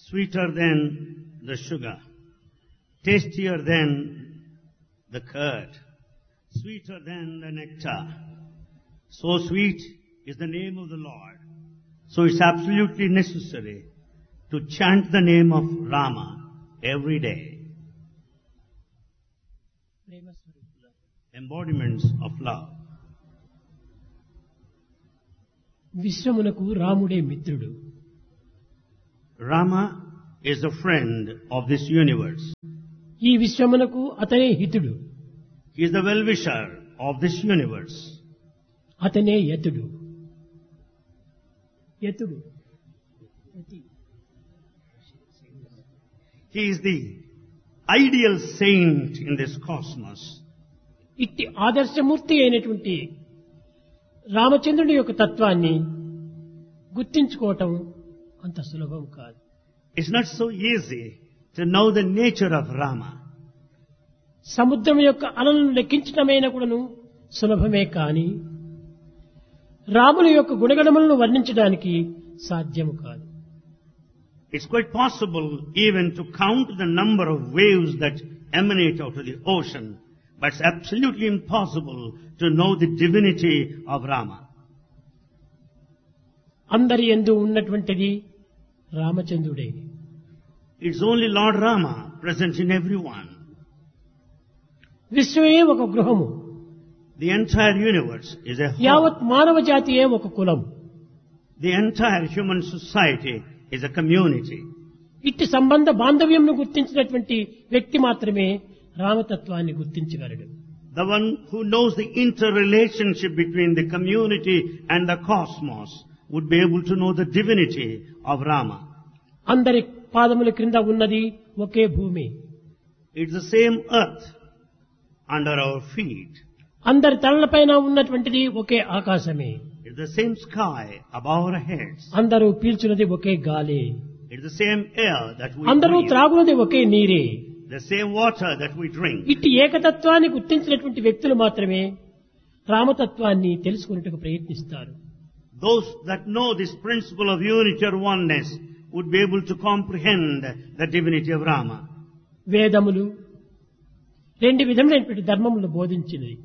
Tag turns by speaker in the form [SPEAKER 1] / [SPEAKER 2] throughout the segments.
[SPEAKER 1] sweeter than the sugar, tastier than the curd, sweeter than the nectar. So sweet is the name of the Lord. So it's absolutely necessary to chant the name of Rama every day. Embodiments of love.
[SPEAKER 2] విశ్వమునకు రాముడే మిత్రుడు.
[SPEAKER 1] Rama is a friend of this universe.
[SPEAKER 2] ఈ విశ్వమునకు అతనే హితుడు.
[SPEAKER 1] He is the well-wisher of this universe.
[SPEAKER 2] అతనే యతుడు. యతుడు.
[SPEAKER 1] He is the ideal saint in this cosmos.
[SPEAKER 2] ఇట్టి ఆదర్శమూర్తి అయినటువంటి రామచంద్రుని యొక్క తత్వాన్ని గుర్తించుకోవటం అంత సులభం కాదు.
[SPEAKER 1] It's not so easy to know the nature of Rama.
[SPEAKER 2] సముద్రం యొక్క అలలను లెక్కించటమైనా కూడాను సులభమే కాని రాముని యొక్క గుణగణములను వర్ణించడానికి సాధ్యము కాదు.
[SPEAKER 1] It's quite possible even to count the number of waves that emanate out of the ocean, but it's absolutely impossible to know the divinity of Rama.
[SPEAKER 2] అందరి యందు ఉన్నటువంటిది రామచంద్రుడే.
[SPEAKER 1] It's only Lord Rama present in everyone.
[SPEAKER 2] విశ్వమే ఒక గృహము.
[SPEAKER 1] The entire universe is a
[SPEAKER 2] యావత్
[SPEAKER 1] home.
[SPEAKER 2] మానవ జాతియే ఒక కులం.
[SPEAKER 1] The entire human society is a community.
[SPEAKER 2] ఇట్టి సంబంధ బాంధవ్యంను గుర్తించినటువంటి వ్యక్తి మాత్రమే రామతత్వాన్ని గుర్తించగలడు.
[SPEAKER 1] The one who knows the interrelationship between the community and the cosmos would be able to know the divinity of Rama.
[SPEAKER 2] అందరి పాదముల క్రింద ఉన్నది ఒకే భూమి.
[SPEAKER 1] It's the same earth under our feet.
[SPEAKER 2] అందరి తలలపైన ఉన్నటువంటిది ఒకే ఆకాశమే.
[SPEAKER 1] It's the same sky above our heads.
[SPEAKER 2] అందరూ పీల్చున్నది ఒకే గాలి.
[SPEAKER 1] It's the same air that we
[SPEAKER 2] అందరూ
[SPEAKER 1] breathe.
[SPEAKER 2] త్రాగున్నది ఒకే నీరే.
[SPEAKER 1] The same water that we drink.
[SPEAKER 2] ఇట్టి ఏకతత్వాన్ని గుర్తించినటువంటి వ్యక్తులు మాత్రమే రామతత్వాన్ని తెలుసుకున్నట్టుకు ప్రయత్నిస్తారు.
[SPEAKER 1] Those that know this principle of unity or oneness would be able to comprehend the divinity of Rama.
[SPEAKER 2] వేదములు రెండు విధములైనటువంటి ధర్మములను బోధించినవి.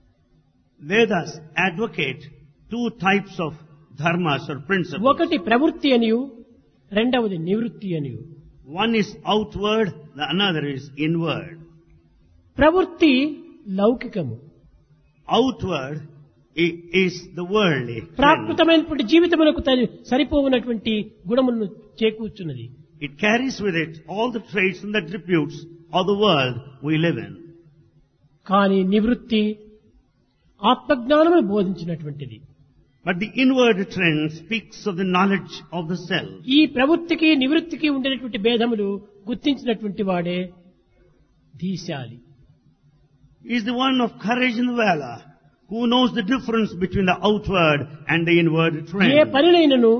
[SPEAKER 1] Vedas advocate two types of dharmas or principles.
[SPEAKER 2] ఒకటి ప్రవృత్తి అనియు రెండవది నివృత్తి అనియు.
[SPEAKER 1] One is outward, the another is inward.
[SPEAKER 2] ప్రవృత్తి లౌకికము.
[SPEAKER 1] Outward is the worldly. trend.
[SPEAKER 2] ప్రాకృతమైనటువంటి జీవితములకు సరిపోవునటువంటి గుణములను చేకూర్చున్నది.
[SPEAKER 1] It carries with it all the traits and the attributes of the world we live in.
[SPEAKER 2] కానీ నివృత్తి ఆత్మజ్ఞానమును బోధించినటువంటిది.
[SPEAKER 1] But the inward trend speaks of the knowledge of the self.
[SPEAKER 2] ఈ ప్రవృత్తికి నివృత్తికి ఉండేటువంటి భేదములు గుర్తించినటువంటి వాడే ధీశాలి.
[SPEAKER 1] He is the one of courage and valor who knows the difference between the outward and the inward
[SPEAKER 2] A
[SPEAKER 1] trend.
[SPEAKER 2] పనినైనను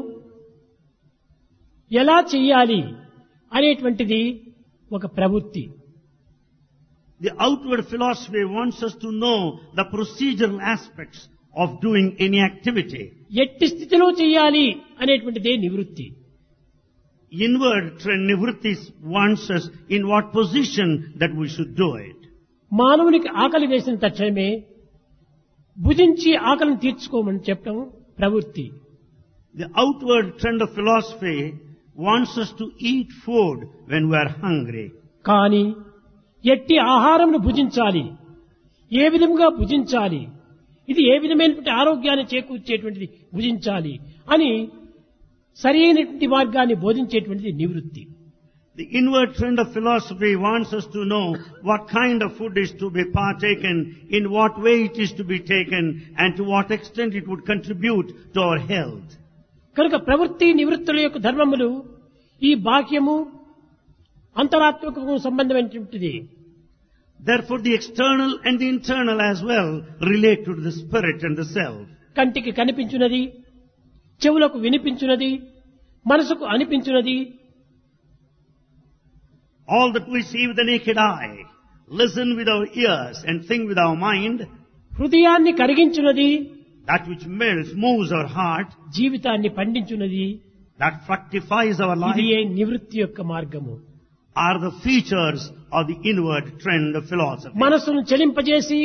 [SPEAKER 2] ఎలా చెయ్యాలి అనేటువంటిది ఒక ప్రవృత్తి.
[SPEAKER 1] The outward philosophy wants us to know the procedural aspects of doing any activity.
[SPEAKER 2] ఎట్టి స్థితిలో చెయ్యాలి అనేటువంటిదే నివృత్తి.
[SPEAKER 1] Inward trend nivritti wants us in what position that we should do it.
[SPEAKER 2] మానవునికి ఆకలి వేసిన తక్షణమే భుజించి ఆకలిని తీర్చుకోమని చెప్పడం ప్రవృత్తి.
[SPEAKER 1] The outward trend of philosophy wants us to eat food when we are hungry.
[SPEAKER 2] కానీ ఎట్టి ఆహారంను భుజించాలి, ఏ విధంగా భుజించాలి, ఇది ఏ విధమైనటువంటి ఆరోగ్యాన్ని చేకూర్చేటువంటిది భుజించాలి అని సరి అయినటువంటి మార్గాన్ని బోధించేటువంటిది నివృత్తి.
[SPEAKER 1] The inward trend of philosophy wants us to know what kind of food is to be partaken, in what way it is to be taken, and to what extent it would contribute to our health.
[SPEAKER 2] కనుక ప్రవృత్తి నివృత్తుల యొక్క ధర్మములు ఈ బాహ్యము అంతరాత్మకము సంబంధమైనటువంటిది.
[SPEAKER 1] Therefore, the external and the internal as well relate to the spirit and the self.
[SPEAKER 2] కంటికి కనిపించున్నది, చెవులకు వినిపించున్నది, మనసుకు అనిపించున్నది,
[SPEAKER 1] All that we see with the naked eye, listen with our ears, and think with our mind,
[SPEAKER 2] హృదయాన్ని కరిగించున్నది,
[SPEAKER 1] that which melts, moves our heart,
[SPEAKER 2] జీవితాన్ని పండించున్నది,
[SPEAKER 1] that fructifies our
[SPEAKER 2] ఇది
[SPEAKER 1] life,
[SPEAKER 2] ఏ నివృత్తి యొక్క మార్గము.
[SPEAKER 1] are the features of the inward trend of philosophy.
[SPEAKER 2] మనస్సును చలింపజేసి,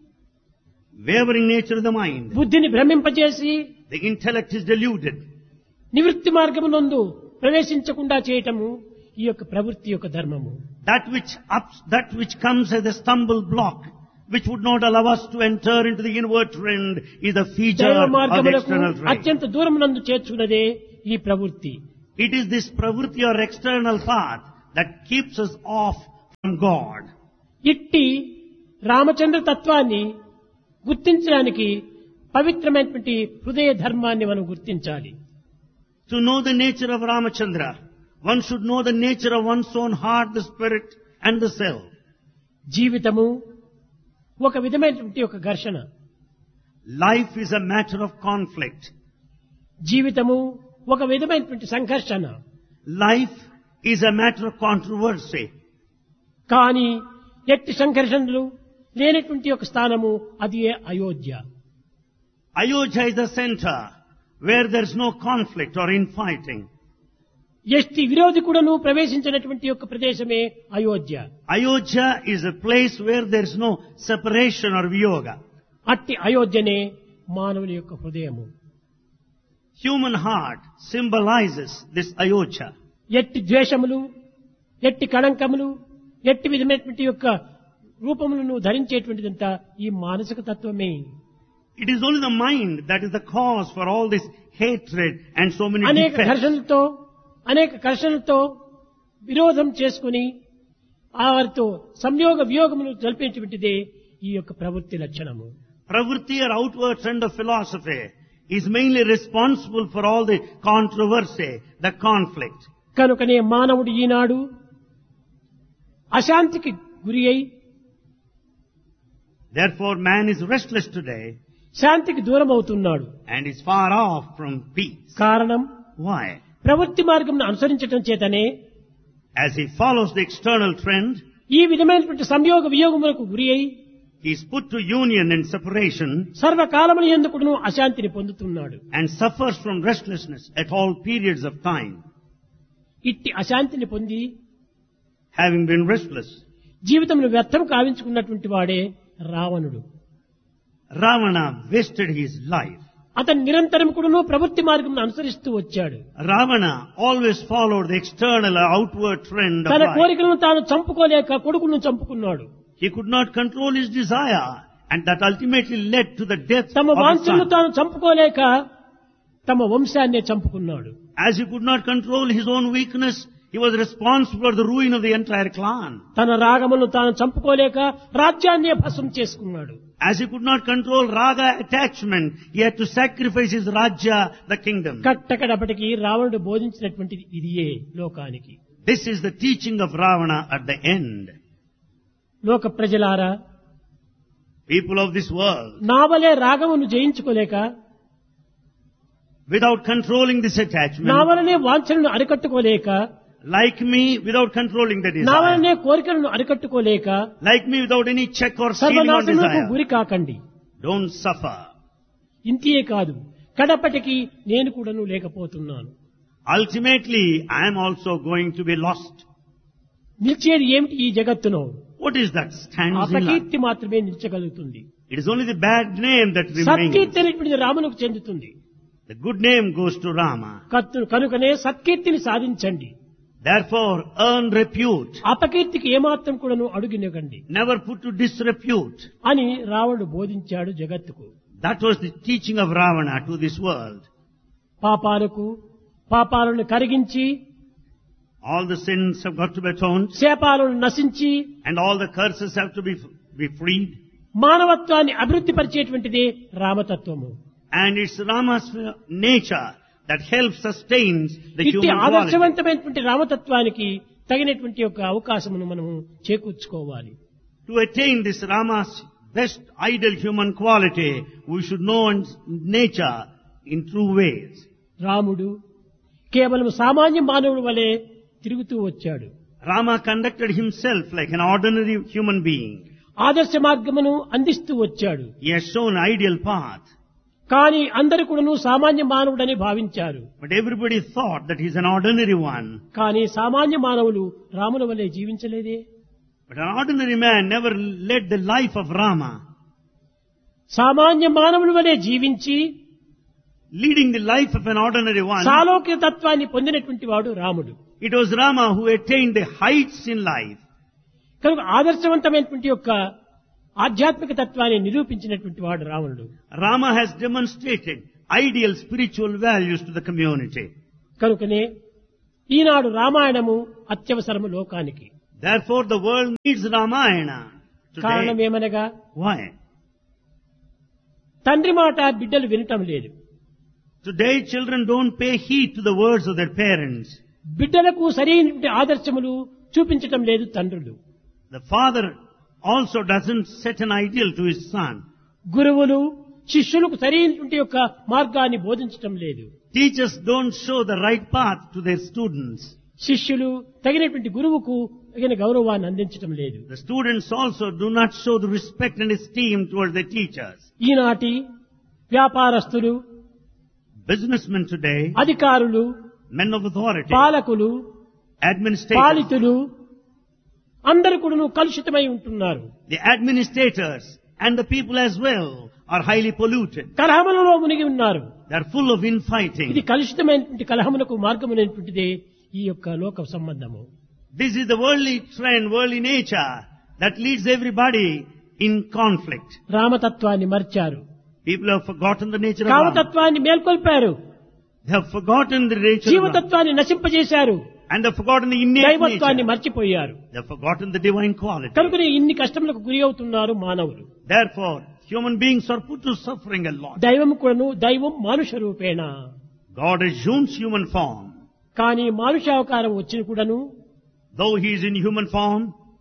[SPEAKER 1] Wavering nature of the mind.
[SPEAKER 2] బుద్ధిని భ్రమింపజేసి,
[SPEAKER 1] The intellect is deluded.
[SPEAKER 2] నివృత్తి మార్గమునందు ప్రవేశించకుండా చేయటము ఈ యొక్క ప్రవృత్తి యొక్క ధర్మము.
[SPEAKER 1] That which comes as a stumble block, which would not allow us to enter into the inward trend, is the feature
[SPEAKER 2] దైవ
[SPEAKER 1] of the
[SPEAKER 2] మార్గములకు
[SPEAKER 1] external trend.
[SPEAKER 2] అత్యంత దూరమునందు చేర్చున్నదే ఈ ప్రవృత్తి.
[SPEAKER 1] It is this pravritti or external path that keeps us off from God.
[SPEAKER 2] ఇట్టి రామచంద్ర తత్వాన్ని గుర్తించడానికి పవిత్రమైనటువంటి హృదయ ధర్మాన్ని మనం గుర్తించాలి.
[SPEAKER 1] To know the nature of Ramachandra, one should know the nature of one's own heart, the spirit and the self.
[SPEAKER 2] జీవితము ఒక విధమైనటువంటి ఒక ఘర్షణ.
[SPEAKER 1] Life is a matter of conflict.
[SPEAKER 2] జీవితము ఒక విధమైనటువంటి సంఘర్షణ.
[SPEAKER 1] Life is a matter of controversy.
[SPEAKER 2] కానీ ఎట్టి సంఘర్షణలు లేనటువంటి ఒక స్థానము అది Ayodhya.
[SPEAKER 1] Ayodhya is the center where there is no conflict or infighting.
[SPEAKER 2] ఎట్టి విరోధి కూడాను ప్రవేశించినటువంటి యొక్క ప్రదేశమే Ayodhya.
[SPEAKER 1] Ayodhya is a place where there is no separation or viyoga.
[SPEAKER 2] అట్టి అయోధ్యనే మానవుని యొక్క హృదయము.
[SPEAKER 1] Human heart symbolizes this Ayodhya.
[SPEAKER 2] ఎట్టి ద్వేషములు, ఎట్టి కళంకములు, ఎట్టి విధమైనటువంటి యొక్క రూపములను ధరించేటువంటిదంతా ఈ మానసిక తత్వమే.
[SPEAKER 1] It is only the mind that is the cause for all this hatred and so many
[SPEAKER 2] అనేక
[SPEAKER 1] defects.
[SPEAKER 2] ఘర్షణలతో విరోధం చేసుకుని వారితో సంయోగ వియోగములు జల్పించేటువంటిదే ఈ యొక్క ప్రవృత్తి లక్షణము.
[SPEAKER 1] Pravritti or outward trend of philosophy is mainly responsible for all the controversy, the conflict.
[SPEAKER 2] కనుకనే మానవుడు ఈనాడు అశాంతికి గురి అయి,
[SPEAKER 1] Therefore man is restless today
[SPEAKER 2] శాంతికి దూరం అవుతున్నాడు.
[SPEAKER 1] and is far off from peace.
[SPEAKER 2] కారణం
[SPEAKER 1] Why?
[SPEAKER 2] ప్రవృత్తి మార్గంను అనుసరించటం చేతనే
[SPEAKER 1] As he follows the external trend,
[SPEAKER 2] ఈ విధమైనటువంటి సంయోగ వియోగములకు గురి అయి
[SPEAKER 1] he is put to union and separation
[SPEAKER 2] సర్వకాలముల యందు అశాంతిని పొందుతున్నాడు.
[SPEAKER 1] and suffers from restlessness at all periods of time.
[SPEAKER 2] ఇట్టి అశాంతిని పొంది
[SPEAKER 1] Having been restless,
[SPEAKER 2] జీవితంలో వ్యర్థం కావించుకున్నటువంటి వాడే రావణుడు.
[SPEAKER 1] Ravana wasted his life.
[SPEAKER 2] అతను నిరంతరం కూడాను ప్రవృత్తి మార్గం అనుసరిస్తూ వచ్చాడు.
[SPEAKER 1] Ravana always followed the external or outward trend of
[SPEAKER 2] తన
[SPEAKER 1] life.
[SPEAKER 2] కోరికలను తాను చంపుకోలేక కొడుకును చంపుకున్నాడు.
[SPEAKER 1] He could not control his desire, and that ultimately led to the death
[SPEAKER 2] తమ
[SPEAKER 1] of his
[SPEAKER 2] వాంఛలను
[SPEAKER 1] son.
[SPEAKER 2] తాను చంపుకోలేక తమ వంశాన్నే చంపుకున్నాడు.
[SPEAKER 1] As he could not control his own weakness, he was responsible for the ruin of the entire clan.
[SPEAKER 2] తన రాగములను తాను చంపుకోలేక రాజ్యాన్నే భస్మం చేసుకున్నాడు.
[SPEAKER 1] As he could not control raga attachment, he had to sacrifice his rajya, the kingdom.
[SPEAKER 2] కట్టకడపటికి రావణుడు బోధించినటువంటిది ఇదియే లోకానికి.
[SPEAKER 1] This is the teaching of Ravana at the end.
[SPEAKER 2] లోక ప్రజలారా,
[SPEAKER 1] People of this world,
[SPEAKER 2] నా వలే రాగమును జయించుకోలేక,
[SPEAKER 1] without controlling this
[SPEAKER 2] నా
[SPEAKER 1] attachment,
[SPEAKER 2] వలనే వాంఛలను అరికట్టుకోలేక,
[SPEAKER 1] like me, without controlling the
[SPEAKER 2] నా
[SPEAKER 1] desire,
[SPEAKER 2] వలనే కోరికలను అరికట్టుకోలేక
[SPEAKER 1] like me, without any check or ceiling on
[SPEAKER 2] సర్వనాశనకు
[SPEAKER 1] desire,
[SPEAKER 2] గురి కాకండి.
[SPEAKER 1] don't suffer.
[SPEAKER 2] ఇంతియే కాదు, కడపటికి నేను కూడాను లేకపోతున్నాను.
[SPEAKER 1] Ultimately, I am also going to be lost.
[SPEAKER 2] నిలిచేది ఏమిటి ఈ జగత్తును?
[SPEAKER 1] What is that stands in life?
[SPEAKER 2] అపకీర్తి మాత్రమే నిలిచగలుగుతుంది.
[SPEAKER 1] It is only the bad name that
[SPEAKER 2] సత్కీర్తి
[SPEAKER 1] remains.
[SPEAKER 2] అనేటువంటిది రామునకు చెందుతుంది.
[SPEAKER 1] The good name goes to Rama.
[SPEAKER 2] కనుకనే సత్కీర్తిని సాధించండి.
[SPEAKER 1] Therefore, earn repute.
[SPEAKER 2] అపకీర్తికి ఏమాత్రం కూడాను అడుగునివ్వకండి
[SPEAKER 1] Never put to disrepute.
[SPEAKER 2] అని రావణుడు బోధించాడు జగత్తుకు.
[SPEAKER 1] That was the teaching of Ravana to this world.
[SPEAKER 2] పాపాలను కరిగించి,
[SPEAKER 1] All the sins have got to be atoned,
[SPEAKER 2] శాపాలను నశించి,
[SPEAKER 1] and all the curses have to be freed.
[SPEAKER 2] మానవత్వాన్ని అభివృద్ధి పరిచేటువంటిదే రామతత్వము.
[SPEAKER 1] And it's Rama's nature that helps sustains the
[SPEAKER 2] ఇట్టి
[SPEAKER 1] human quality.
[SPEAKER 2] ఆదర్శవంతమైనటువంటి రామతత్వానికి తగినటువంటి ఒక అవకాశమును మనము చేకూర్చుకోవాలి.
[SPEAKER 1] To attain this Rama's best ideal human quality, we should know nature in true ways.
[SPEAKER 2] రాముడు కేవలం సామాన్య మానవుడి వలె తిరుగుతూ వచ్చాడు.
[SPEAKER 1] Rama conducted himself like an ordinary human being.
[SPEAKER 2] ఆదర్శ మార్గమును అందిస్తూ వచ్చాడు.
[SPEAKER 1] He has shown ideal path.
[SPEAKER 2] కానీ అందరు కూడాను సామాన్య మానవుడని భావించారు.
[SPEAKER 1] But everybody thought that he's an ordinary one.
[SPEAKER 2] కానీ సామాన్య మానవులు రాముల వలె జీవించలేదే.
[SPEAKER 1] But an ordinary man never led the life of Rama.
[SPEAKER 2] సామాన్య మానవుల వలె జీవించి
[SPEAKER 1] Leading the life of an ordinary one,
[SPEAKER 2] సాలోక్య తత్వాన్ని పొందినటువంటి వాడు రాముడు.
[SPEAKER 1] it was Rama who attained the heights in life.
[SPEAKER 2] కనుక ఆదర్శవంతమైనటువంటి యొక్క ఆధ్యాత్మిక తత్వాన్ని నిరూపించినటువంటి వాడు రావణుడు.
[SPEAKER 1] Rama has demonstrated ideal spiritual values to the community.
[SPEAKER 2] కనుకనే ఈనాడు రామాయణము అత్యవసరము లోకానికి.
[SPEAKER 1] Therefore the world needs Ramayana
[SPEAKER 2] కారణం
[SPEAKER 1] today.
[SPEAKER 2] ఏమనగా
[SPEAKER 1] Why?
[SPEAKER 2] తండ్రి మాట బిడ్డలు వినటం లేదు.
[SPEAKER 1] Today children don't pay heed to the words of their parents.
[SPEAKER 2] బిడ్డలకు సరైనటువంటి ఆదర్శములు చూపించటం లేదు తండ్రులు.
[SPEAKER 1] The father also doesn't set an ideal to his son.
[SPEAKER 2] గురువులు శిష్యులకు సరైనటువంటి యొక్క మార్గాన్ని బోధించటం లేదు.
[SPEAKER 1] Teachers don't show the right path to their students.
[SPEAKER 2] శిష్యులు తగినటువంటి గురువుకు తగిన గౌరవాన్ని అందించటం లేదు.
[SPEAKER 1] The students also do not show the respect and esteem towards their teachers.
[SPEAKER 2] ఈనాటి వ్యాపారస్తులు,
[SPEAKER 1] Businessmen today,
[SPEAKER 2] అధికారులు,
[SPEAKER 1] men of authority,
[SPEAKER 2] పాలకులు,
[SPEAKER 1] administrators,
[SPEAKER 2] పాలితులు అందరూ కూడా కలుషితమై ఉంటున్నారు.
[SPEAKER 1] the administrators and the people as well are highly polluted.
[SPEAKER 2] కలహములలో మునిగి ఉన్నారు.
[SPEAKER 1] They are full of infighting.
[SPEAKER 2] ఇది కలుషితమైనటువంటి కలహమునకు మార్గమైనటువంటిదే ఈ యొక్క లోక సంబంధము.
[SPEAKER 1] This is the worldly trend, worldly nature that leads everybody in conflict.
[SPEAKER 2] రామతత్వాన్ని మర్చారు.
[SPEAKER 1] People have forgotten the nature of Rama.
[SPEAKER 2] కామతత్వాన్ని మేల్కొల్పారు.
[SPEAKER 1] They have forgotten the nature of Rama.
[SPEAKER 2] జీవతత్వాన్ని నశింపజేశారు.
[SPEAKER 1] And they have forgotten the innate
[SPEAKER 2] దైవత్వాన్ని
[SPEAKER 1] nature.
[SPEAKER 2] మర్చిపోయారు.
[SPEAKER 1] They have forgotten the divine quality.
[SPEAKER 2] కనుకనే ఇన్ని కష్టములకు గురి అవుతున్నారు మానవులు.
[SPEAKER 1] Therefore, human beings are put to suffering a lot.
[SPEAKER 2] దైవం కూడాను దైవం మానుష రూపేణ.
[SPEAKER 1] God assumes human form.
[SPEAKER 2] కానీ మానుషావతారం వచ్చిన కూడాను
[SPEAKER 1] Though he is in human form,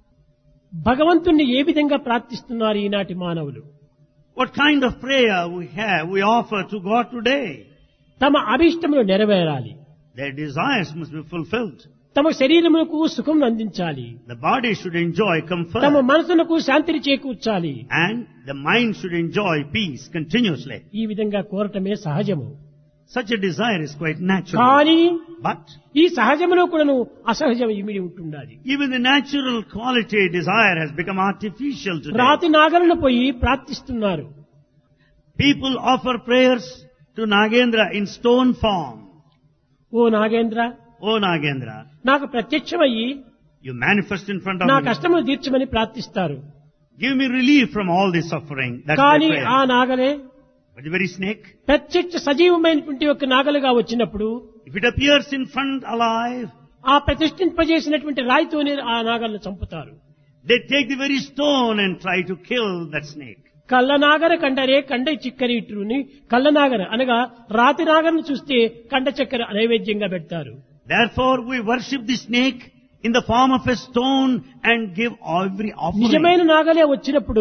[SPEAKER 2] భగవంతుణ్ణి ఏ విధంగా ప్రార్థిస్తున్నారు ఈనాటి మానవులు?
[SPEAKER 1] what kind of prayer we offer to God today?
[SPEAKER 2] తమ అభిష్టములు నెరవేరాలి.
[SPEAKER 1] Their desires must be fulfilled.
[SPEAKER 2] తమ శరీరములకు సుఖం అందించాలి.
[SPEAKER 1] The body should enjoy comfort.
[SPEAKER 2] తమ మనసులకు శాంతిని చేకూర్చాలి.
[SPEAKER 1] And the mind should enjoy peace continuously.
[SPEAKER 2] ఈ విధంగా కోరటమే సహజము.
[SPEAKER 1] Such a desire is quite natural.
[SPEAKER 2] కానీ
[SPEAKER 1] But
[SPEAKER 2] ఈ సహజములో కూడాను అసహజం ఇమిడి ఉంటుండాలి.
[SPEAKER 1] even the natural quality desire has become artificial today.
[SPEAKER 2] రాతి నాగలను పోయి ప్రార్థిస్తున్నారు.
[SPEAKER 1] People offer prayers to Nagendra in stone form.
[SPEAKER 2] Oh Nagendra,
[SPEAKER 1] Oh Nagendra,
[SPEAKER 2] నాకు ప్రత్యక్షమయ్యి
[SPEAKER 1] you manifest in front of
[SPEAKER 2] నా
[SPEAKER 1] me.
[SPEAKER 2] కష్టములు తీర్చమని ప్రార్థిస్తారు.
[SPEAKER 1] Give me relief from all this suffering. That's
[SPEAKER 2] కానీ
[SPEAKER 1] their
[SPEAKER 2] ఆ
[SPEAKER 1] prayer.
[SPEAKER 2] నాగలే
[SPEAKER 1] But the very snake,
[SPEAKER 2] ప్రత్యక్ష సజీవమైనటువంటి ఒక నాగలుగా వచ్చినప్పుడు
[SPEAKER 1] if it appears in front alive,
[SPEAKER 2] ఆ ప్రతిష్ఠింపజేసినటువంటి రాయితోనే ఆ నాగలను చంపుతారు.
[SPEAKER 1] they take the very stone and try to kill that snake.
[SPEAKER 2] కళ్ళనాగర కండరే కండ చిక్కరి ఇట్టుని కళ్ళనాగర అనగా రాతి నాగరను చూస్తే కండ చక్కెర నైవేద్యంగా పెడతారు.
[SPEAKER 1] Therefore we worship the snake in the form of a stone and give every
[SPEAKER 2] నిజమైన
[SPEAKER 1] offering.
[SPEAKER 2] నాగలే వచ్చినప్పుడు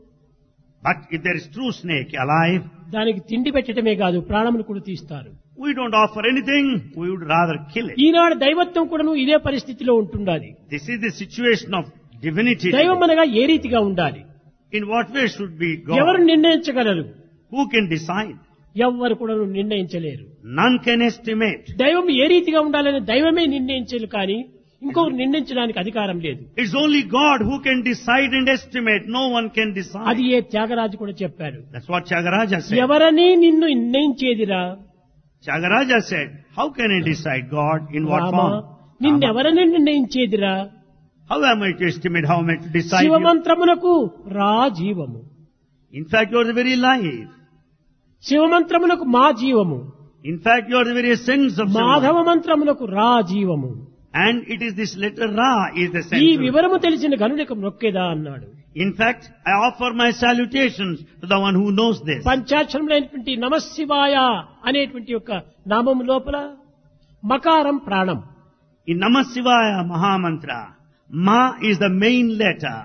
[SPEAKER 1] But if there is true snake alive,
[SPEAKER 2] దానికి తిండి పెట్టడమే కాదు ప్రాణములు కూడా తీస్తారు.
[SPEAKER 1] we don't offer anything, we would rather kill it.
[SPEAKER 2] ఈనాడు దైవత్వం కూడాను ఇదే పరిస్థితిలో ఉంటుండాలి.
[SPEAKER 1] This is the situation of divinity.
[SPEAKER 2] దైవం అనగా ఏ రీతిగా ఉండాలి?
[SPEAKER 1] In what way should be
[SPEAKER 2] ఎవరు
[SPEAKER 1] God?
[SPEAKER 2] నిర్ణయించగలరు?
[SPEAKER 1] Who can decide?
[SPEAKER 2] ఎవ్వరు కూడా నిర్ణయించలేరు.
[SPEAKER 1] None can estimate.
[SPEAKER 2] దైవం ఏ రీతిగా ఉండాలని దైవమే నిర్ణయించరు కానీ ఇంకొకరు నిర్ణయించడానికి అధికారం లేదు.
[SPEAKER 1] It's only God who can decide and estimate. No one can decide.
[SPEAKER 2] అది ఏ త్యాగరాజు కూడా చెప్పాడు.
[SPEAKER 1] That's what Tyagaraja said.
[SPEAKER 2] ఎవరని నిన్ను నిర్ణయించేదిరా
[SPEAKER 1] Tyagaraja said, how can I decide God in what
[SPEAKER 2] Rama,
[SPEAKER 1] form?
[SPEAKER 2] నిన్నెవరని నిర్ణయించేదిరా?
[SPEAKER 1] How am I to estimate? How am I to decide? You?
[SPEAKER 2] శివమంత్రమునకు రా జీవము.
[SPEAKER 1] In fact, you are the very life.
[SPEAKER 2] శివమంత్రమునకు మా జీవము.
[SPEAKER 1] In fact, you are the very essence of
[SPEAKER 2] Madhava
[SPEAKER 1] Shiva.
[SPEAKER 2] మంత్రమునకు రా జీవము.
[SPEAKER 1] And it is this letter Ra is the
[SPEAKER 2] ఈ
[SPEAKER 1] central.
[SPEAKER 2] వివరము తెలిసిన గనుడికి మొక్కేదా అన్నాడు.
[SPEAKER 1] In fact, I offer my salutations to the one who knows this.
[SPEAKER 2] పంచాక్షరములైనటువంటి నమశివాయ అనేటువంటి యొక్క నామము లోపల మకారం ప్రాణం.
[SPEAKER 1] In Namah Shivaya Mahamantra, Ma is the main letter.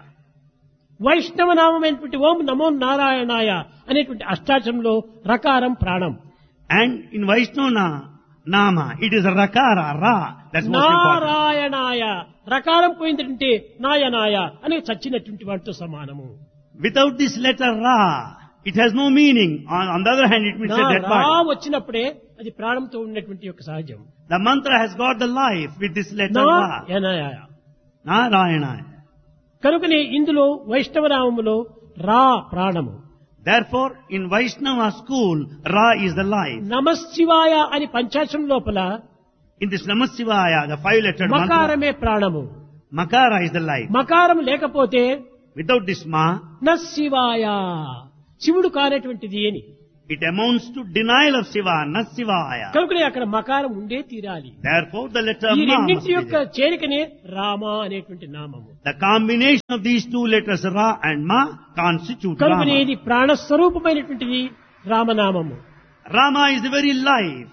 [SPEAKER 2] వైష్ణవ నామైనటువంటి ఓం నమో నారాయణాయ అనేటువంటి అష్టాక్షరంలో రకారం ప్రాణం.
[SPEAKER 1] And in Vaishnava Nama, it is a Rakara, Ra. That's most important.
[SPEAKER 2] నారాయణాయ రకారం పోయిందంటే నాయనాయ అని చచ్చినటువంటి వాటితో సమానము.
[SPEAKER 1] Without this letter Ra, it has no meaning. On the other hand, it means a dead
[SPEAKER 2] రా
[SPEAKER 1] body.
[SPEAKER 2] వచ్చినప్పుడే అది ప్రాణంతో ఉన్నటువంటి యొక్క సహజం.
[SPEAKER 1] The mantra has got the life with this letter
[SPEAKER 2] నా
[SPEAKER 1] Ra.
[SPEAKER 2] యనయ.
[SPEAKER 1] Narayana.
[SPEAKER 2] కనుకనే ఇందులో వైష్ణవనామములో రా ప్రాణము.
[SPEAKER 1] Therefore, in Vaishnava school, Ra is the life.
[SPEAKER 2] నమశివాయ అని పంచాక్షరం లోపల
[SPEAKER 1] In this Namasivaya, the 5-lettered mantra,
[SPEAKER 2] మకారమే ప్రాణము.
[SPEAKER 1] Makara is the life.
[SPEAKER 2] మకారం లేకపోతే
[SPEAKER 1] Without this Ma,
[SPEAKER 2] నశివాయ శివుడు కానటువంటిది అని.
[SPEAKER 1] it amounts to denial of Shiva, Nasivaya.
[SPEAKER 2] కనుకనే అక్కడ మకారం ఉండే తీరాలి.
[SPEAKER 1] Therefore, the letter
[SPEAKER 2] ఈ
[SPEAKER 1] Ma must
[SPEAKER 2] రెండింటి
[SPEAKER 1] be
[SPEAKER 2] యొక్క
[SPEAKER 1] there.
[SPEAKER 2] చేరికనే రామ అనేటువంటి నామము.
[SPEAKER 1] The combination of these two letters, Ra and Ma, constitute
[SPEAKER 2] కనుకనే
[SPEAKER 1] Rama.
[SPEAKER 2] ఇది ప్రాణస్వరూపమైనటువంటిది రామనామము.
[SPEAKER 1] Rama is the very life.